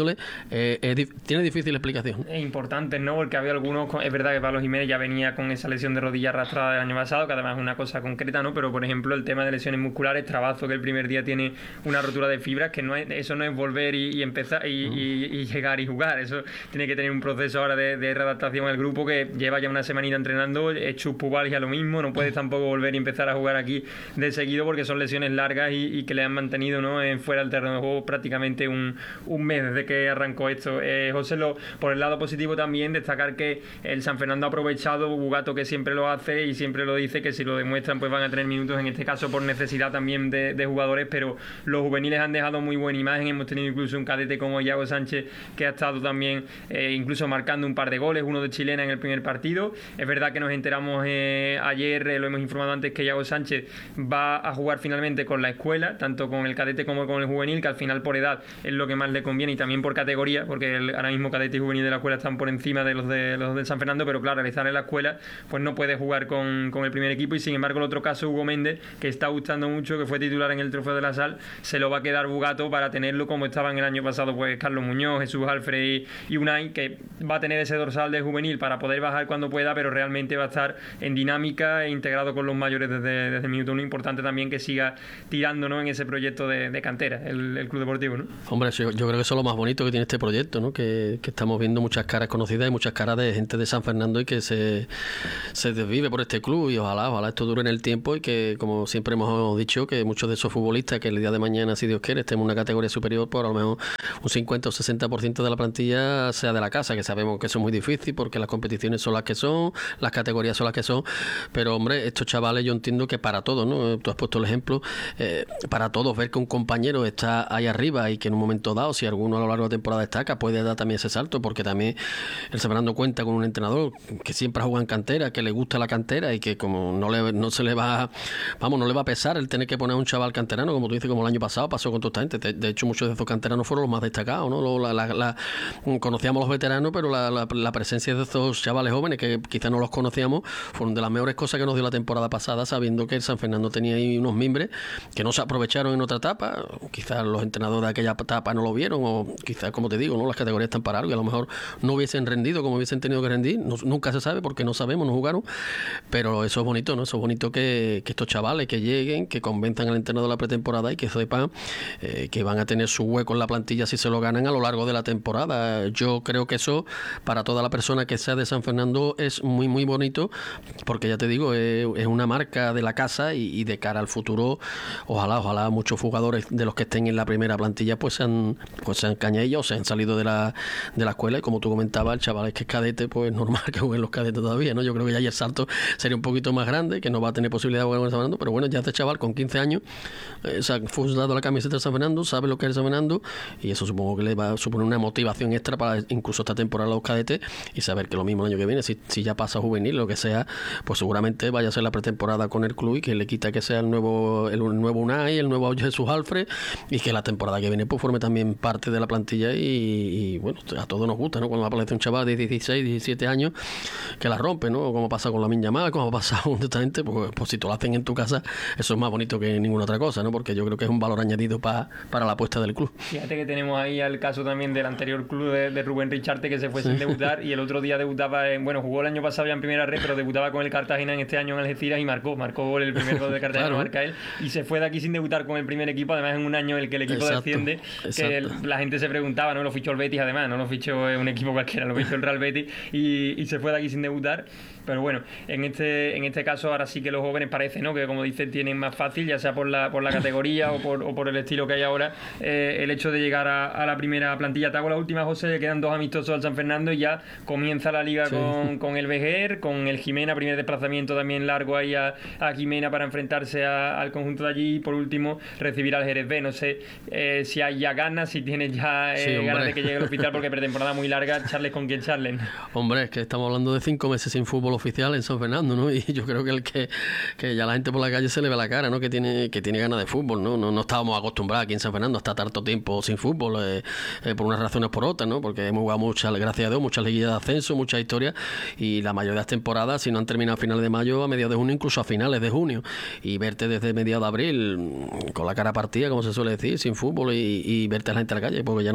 Móstoles, eh, es, tiene difícil explicación. Es importante, ¿no? Porque había algunos, es verdad que Pablo Jiménez ya venía con esa lesión de rodilla arrastrada del año pasado, que además es una cosa concreta, ¿no? Pero por ejemplo el tema de lesiones musculares, Trabazo, que el primer día tiene una rotura de fibras, que no es, eso no es volver y, y empezar y, mm. y, y llegar y jugar, eso tiene que tener un proceso ahora de, de readaptación al grupo, que lleva ya una semanita entrenando, hecho pubalgia lo mismo, no puedes tampoco volver y empezar a jugar aquí de seguido porque son lesiones largas y, y que le han mantenido, ¿no?, en fuera del terreno de juego prácticamente un, un mes desde que arrancó esto. Eh, José, lo, por el lado positivo también destacar que el San Fernando ha aprovechado, Bugato que siempre lo hace y siempre lo dice, que si lo demuestran pues van a tener minutos, en este caso por necesidad también de, de jugadores, pero los juveniles han dejado muy buena imagen. Hemos tenido incluso un cadete como Iago Sánchez que ha estado también eh, incluso marcando un par de goles, uno de chilena en el primer partido. Es verdad que nos enteramos eh, ayer, eh, lo hemos informado antes, que Iago Sánchez va a jugar finalmente con la escuela, tanto con el cadete como con el juvenil, que al final por edad es lo que más le conviene y también por categoría, porque el, ahora mismo cadete y juvenil de la escuela están por encima de los de los del San Fernando, pero claro, al estar en la escuela pues no puede jugar con, con el primer equipo. Y sin embargo el otro caso, Hugo Méndez, que está gustando mucho, que fue titular en el Trofeo de la Sal, se lo va a quedar Bugato para tenerlo como estaban el año pasado pues Carlos Muñoz, Jesús Alfred y, y Unai, que va a tener ese dorsal de juvenil para poder bajar cuando pueda, pero realmente va a estar en dinámica e integrado con los mayores desde, desde el minuto uno. Importante también que siga tirando, ¿no?, en ese proyecto de, de cantera, el, el Club Deportivo, ¿no? Hombre, yo, yo creo que eso es lo más bonito que tiene este proyecto, ¿no? Que, que estamos viendo muchas caras conocidas y muchas caras de gente de San Fernando y que se, se desvive por este club, y ojalá, ojalá esto dure en el tiempo y que, como siempre hemos dicho, que muchos de esos futbolistas que el día de mañana, si Dios quiere, estén en una categoría superior, por a lo mejor un cincuenta o sesenta por ciento de la plantilla sea de la casa, que sabemos que eso es muy difícil porque las competiciones son las que son, las categorías son las que son, pero hombre, estos chavales yo entiendo que para todos, ¿no? Tú has puesto el ejemplo, eh, para todos ver que un compañero está ahí arriba y que en un momento dado, si alguno a lo largo de la temporada destaca, puede dar también ese salto, porque también el San Fernando cuenta con un entrenador que siempre ha jugado en cantera, que le gusta la cantera y que como no le no se le va, vamos, no le va a pesar el tener que poner a un chaval canterano, como tú dices, como el año pasado pasó con toda esta gente. De, de hecho, muchos de esos canteranos fueron los más destacados, ¿no? La, la, la, conocíamos los veteranos, pero la, la, la presencia de estos chavales jóvenes que quizás no los conocíamos fueron de las mejores cosas que nos dio la temporada pasada, sabiendo que el San Fernando tenía ahí unos mimbres que no se aprovecharon en otra etapa. Quizás los entrenadores de aquella etapa no lo vieron, o quizás, como te digo, no, las categorías están para algo y a lo mejor no hubiesen rendido como hubiesen tenido que rendir. No, nunca se sabe porque no sabemos, no jugaron, pero eso es bonito, ¿no? Eso es bonito que, que estos chavales que lleguen, que convenzan al entrenador de la pretemporada y que sepan eh, que van a tener su hueco en la plantilla si se lo ganan a lo largo de la temporada. Yo creo que eso para toda la persona que sea de San Fernando es muy muy bonito, porque ya te digo, es, es una marca de la casa y, y de cara al futuro, ojalá, ojalá muchos jugadores de los que estén en la primera plantilla pues sean, pues sean cañadillas o se han salido de la, de la escuela, y como tú comentabas, el chaval es que es cadete, pues es normal que jueguen los cadetes todavía, ¿no? Yo creo que ya ahí el salto sería un poquito más grande, que no va a tener posibilidad de jugar con el San Fernando, pero bueno, ya este chaval con quince años eh, se ha fundado la camiseta del San Fernando, sabe lo que es el San Fernando, y eso supongo que le va a suponer una motivación extra para incluso esta temporada los cadetes, y saber que lo mismo el año que viene, si, si ya pasa juvenil, lo que sea, pues seguramente vaya a ser la pretemporada con el club y que le quita que sea el nuevo el nuevo Unai, el nuevo Jesús Alfred, y que la temporada que viene pues forme también parte de la plantilla y, y bueno, a todos nos gusta, ¿no? Cuando aparece un chaval de dieciséis, diecisiete años que la rompe, ¿no? Como pasa con Lamine Yamal, como ha pasado con esta gente, pues, pues si tú lo hacen en tu casa, eso es más bonito que ninguna otra cosa, ¿no? Porque yo creo que es un valor añadido pa, para la apuesta del club. Fíjate que tenemos ahí el caso también del anterior club de, de Rubén Richarte, que se fue sí. sin debutar, y el otro día debutaba en, bueno, jugó el año pasado ya en primera red, pero debutaba con el Cartagena en este año en Algeciras y marcó, marcó gol, el primer gol de Cartagena, claro. Marca él, y se fue de aquí sin debutar con el primer equipo, además en un año en el que el equipo exacto, desciende, exacto. que el, la gente se preguntaba, ¿no? Lo fichó el Betis, además, no lo fichó un equipo cualquiera, lo fichó el Real Betis, y, y se fue de aquí sin debutar. Pero bueno, en este en este caso ahora sí que los jóvenes parece, ¿no?, que como dicen tienen más fácil, ya sea por la por la categoría o por, o por el estilo que hay ahora, eh, el hecho de llegar a, a la primera plantilla. Te hago la última, José, le quedan dos amistosos al San Fernando y ya comienza la liga sí. con, con el Vejer, con el Jimena, primer desplazamiento también largo ahí a, a Jimena para enfrentarse a, al conjunto de allí, y por último recibir al Jerez B. No sé eh, si hay ya ganas, si tienes ya eh, sí, ganas de que llegue el oficial, porque pretemporada muy larga, charles con quien charlen. Hombre, es que estamos hablando de cinco meses sin fútbol oficial en San Fernando, ¿no? Y yo creo que el que, que ya la gente por la calle se le ve la cara, ¿no? Que tiene que tiene ganas de fútbol, ¿no? No, no estábamos acostumbrados aquí en San Fernando a estar tanto tiempo sin fútbol, eh, eh, por unas razones por otras, ¿no? Porque hemos jugado muchas, gracias a Dios, muchas liguillas de ascenso, muchas historias, y la mayoría de las temporadas, si no han terminado a finales de mayo, a mediados de junio, incluso a finales de junio, y verte desde mediados de abril con la cara partida, como se suele decir, sin fútbol, y, y verte a la gente a la calle, porque ya no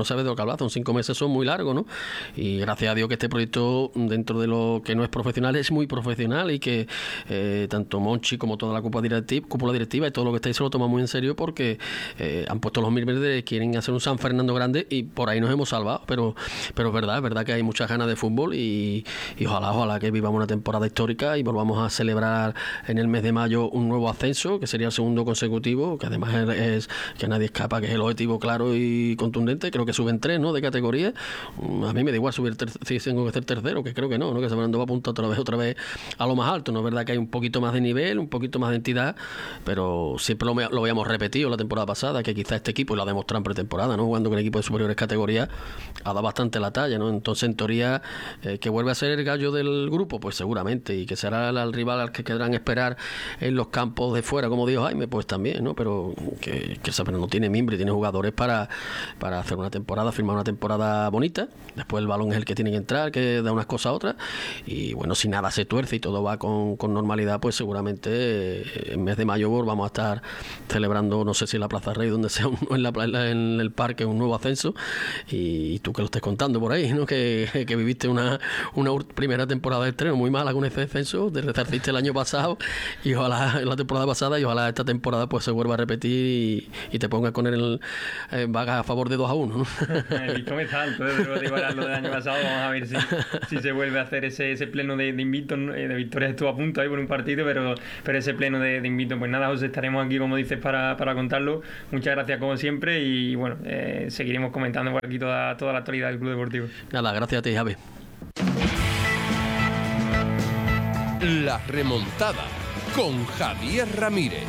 no sabe de lo que habla, son cinco meses, son muy largos, ¿no? Y gracias a Dios que este proyecto, dentro de lo que no es profesional, es muy profesional y que eh, tanto Monchi como toda la cúpula directiva, cúpula directiva y todo lo que está ahí se lo toma muy en serio porque eh, han puesto los mil verdes, quieren hacer un San Fernando grande y por ahí nos hemos salvado, pero pero es verdad, es verdad que hay muchas ganas de fútbol y, y ojalá, ojalá que vivamos una temporada histórica y volvamos a celebrar en el mes de mayo un nuevo ascenso, que sería el segundo consecutivo, que además es, es que nadie escapa, que es el objetivo claro y contundente. Creo que suben tres, ¿no?, de categoría. A mí me da igual subir ter- si tengo que ser tercero, que creo que no, ¿no? Que San Fernando va a apuntar otra vez, otra vez a lo más alto. No es verdad que hay un poquito más de nivel, un poquito más de entidad, pero siempre lo, lo habíamos repetido la temporada pasada, que quizá este equipo, y lo ha demostrado en pretemporada, ¿no?, jugando con el equipo de superiores categorías, ha dado bastante la talla, ¿no? Entonces, en teoría, eh, que vuelve a ser el gallo del grupo, pues seguramente, y que será el, el rival al que querrán esperar en los campos de fuera, como dijo Jaime, pues también, ¿no? Pero que, que el no tiene mimbre, tiene jugadores para, para hacer una temporada, firmar una temporada bonita. Después el balón es el que tiene que entrar, que da unas cosas a otras, y bueno, si nada se tuerce y todo va con, con normalidad, pues seguramente eh, en mes de mayo vamos a estar celebrando, no sé si en la Plaza Rey, donde sea, un, en, la, en el parque, un nuevo ascenso, y, y tú que lo estés contando por ahí, ¿no?, que, que viviste una, una primera temporada de estreno muy mala con ese descenso, te resarciste el año pasado, y ojalá la temporada pasada, y ojalá esta temporada pues se vuelva a repetir y, y te pongas con el eh, vaga a favor de dos a uno, ¿no? El listón está alto, desde luego, igual lo del año pasado. Vamos a ver si, si se vuelve a hacer ese, ese pleno de, de invito, de victorias estuvo a punto ahí por un partido, pero, pero ese pleno de, de invito, pues nada, José, estaremos aquí, como dices, para, para contarlo. Muchas gracias como siempre y bueno, eh, seguiremos comentando por aquí toda, toda la actualidad del Club Deportivo. Nada, gracias a ti, Javi. La remontada con Javier Ramírez.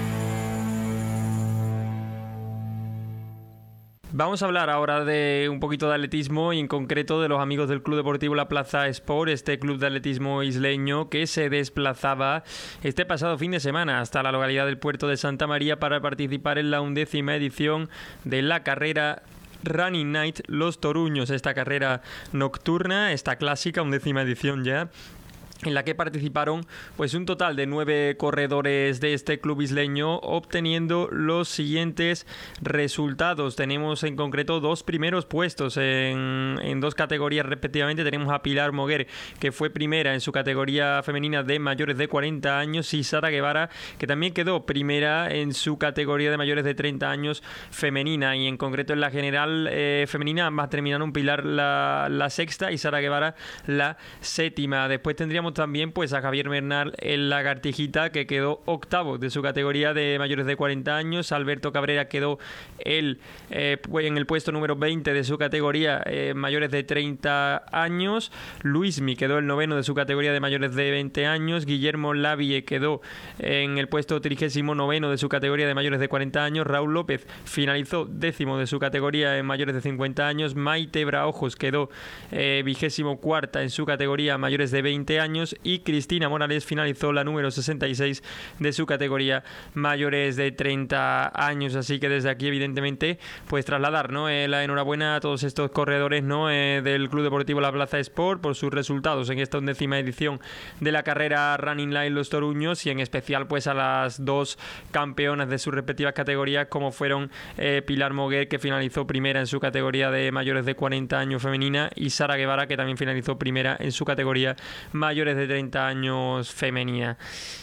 Vamos a hablar ahora de un poquito de atletismo y en concreto de los amigos del Club Deportivo La Plaza Sport, este club de atletismo isleño que se desplazaba este pasado fin de semana hasta la localidad del Puerto de Santa María para participar en la undécima edición de la carrera Running Night Los Toruños, esta carrera nocturna, esta clásica, undécima edición ya, en la que participaron pues un total de nueve corredores de este club isleño, obteniendo los siguientes resultados. Tenemos en concreto dos primeros puestos en, en dos categorías respectivamente. Tenemos a Pilar Moguer, que fue primera en su categoría femenina de mayores de cuarenta años, y Sara Guevara, que también quedó primera en su categoría de mayores de treinta años femenina. Y en concreto en la general eh, femenina ambas terminaron, Pilar la, la sexta y Sara Guevara la séptima. Después tendríamos también pues a Javier Bernal en Lagartijita, que quedó octavo de su categoría de mayores de cuarenta años. Alberto Cabrera quedó el, eh, en el puesto número veinte de su categoría eh, mayores de treinta años. Luismi quedó el noveno de su categoría de mayores de veinte años. Guillermo Lavie quedó en el puesto trigésimo noveno de su categoría de mayores de cuarenta años. Raúl López finalizó décimo de su categoría en mayores de cincuenta años. Maite Braojos quedó eh, vigésimo cuarta en su categoría mayores de veinte años. Y Cristina Morales finalizó la número sesenta y seis de su categoría mayores de treinta años. Así que desde aquí evidentemente pues trasladar, ¿no?, eh, la enhorabuena a todos estos corredores, ¿no?, eh, del Club Deportivo La Plaza Sport por sus resultados en esta undécima edición de la carrera Running Line Los Toruños, y en especial pues a las dos campeonas de sus respectivas categorías, como fueron eh, Pilar Moguer, que finalizó primera en su categoría de mayores de cuarenta años femenina, y Sara Guevara, que también finalizó primera en su categoría mayores de treinta años femenina.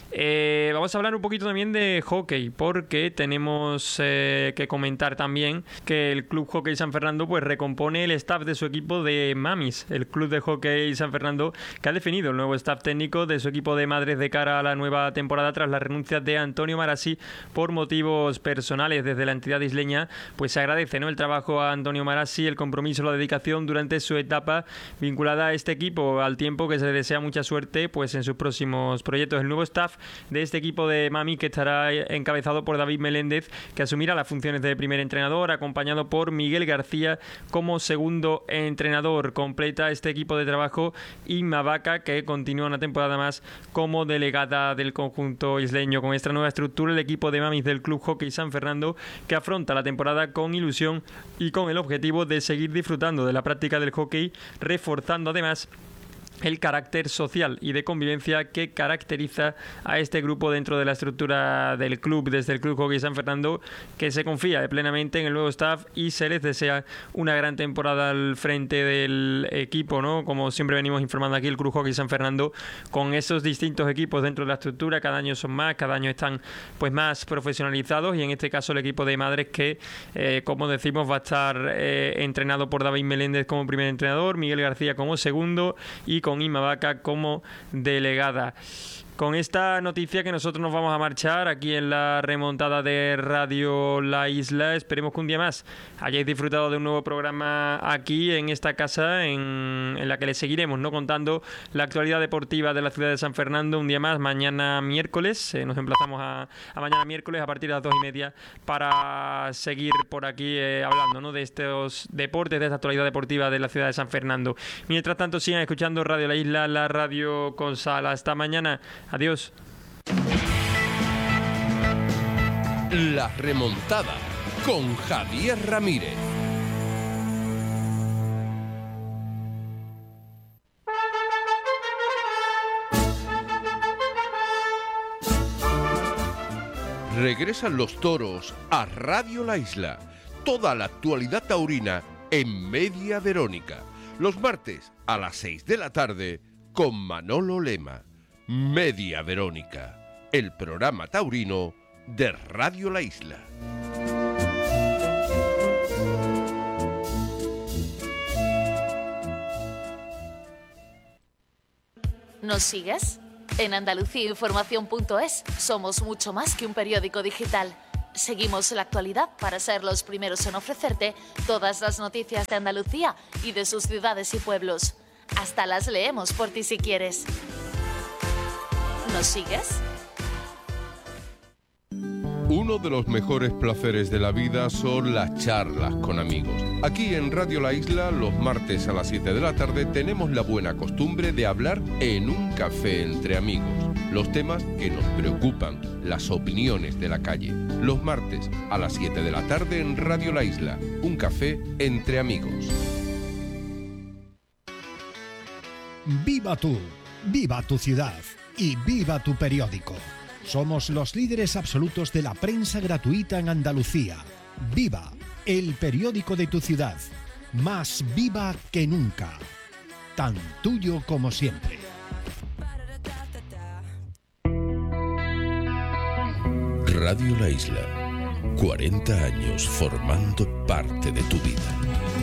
Eh, vamos a hablar un poquito también de hockey, porque tenemos eh, que comentar también que el Club Hockey San Fernando pues recompone el staff de su equipo de mamis. El Club de Hockey San Fernando, que ha definido el nuevo staff técnico de su equipo de madres de cara a la nueva temporada tras las renuncias de Antonio Marassi por motivos personales. Desde la entidad isleña pues se agradece, ¿no?, el trabajo a Antonio Marassi, el compromiso, la dedicación durante su etapa vinculada a este equipo, al tiempo que se le desea mucha suerte pues en sus próximos proyectos. El nuevo staff de este equipo de mami, que estará encabezado por David Meléndez, que asumirá las funciones de primer entrenador, acompañado por Miguel García como segundo entrenador. Completa este equipo de trabajo Inma Vaca, que continúa una temporada más como delegada del conjunto isleño. Con esta nueva estructura, el equipo de mamis del Club Hockey San Fernando, que afronta la temporada con ilusión y con el objetivo de seguir disfrutando de la práctica del hockey, reforzando además el carácter social y de convivencia que caracteriza a este grupo dentro de la estructura del club, desde el Club Hockey San Fernando, que se confía plenamente en el nuevo staff y se les desea una gran temporada al frente del equipo, ¿no? Como siempre venimos informando aquí, el Club Hockey San Fernando, con esos distintos equipos dentro de la estructura, cada año son más, cada año están pues más profesionalizados, y en este caso el equipo de Madres que, eh, como decimos, va a estar eh, entrenado por David Meléndez como primer entrenador, Miguel García como segundo y con Inma Vaca como delegada. Con esta noticia que nosotros nos vamos a marchar aquí en la remontada de Radio La Isla. Esperemos que un día más hayáis disfrutado de un nuevo programa aquí en esta casa en, en la que les seguiremos, ¿no?, contando la actualidad deportiva de la ciudad de San Fernando un día más, mañana miércoles. Eh, nos emplazamos a, a mañana miércoles a partir de las dos y media para seguir por aquí eh, hablando, ¿no?, de estos deportes, de esta actualidad deportiva de la ciudad de San Fernando. Mientras tanto, sigan escuchando Radio La Isla, la radio con sal. Hasta mañana. Adiós. La remontada con Javier Ramírez. Regresan los toros a Radio La Isla. Toda la actualidad taurina en Media Verónica. Los martes a las seis de la tarde con Manolo Lema. Media Verónica, el programa taurino de Radio La Isla. ¿Nos sigues? En Andalucía Información punto es somos mucho más que un periódico digital. Seguimos la actualidad para ser los primeros en ofrecerte todas las noticias de Andalucía y de sus ciudades y pueblos. Hasta las leemos por ti si quieres. ¿Nos sigues? Uno de los mejores placeres de la vida son las charlas con amigos. Aquí en Radio La Isla, los martes a las siete de la tarde, tenemos la buena costumbre de hablar en un café entre amigos. Los temas que nos preocupan, las opiniones de la calle. Los martes a las siete de la tarde en Radio La Isla, un café entre amigos. Viva tú, viva tu ciudad y viva tu periódico. Somos los líderes absolutos de la prensa gratuita en Andalucía. Viva, el periódico de tu ciudad. Más viva que nunca. Tan tuyo como siempre. Radio La Isla. cuarenta años formando parte de tu vida.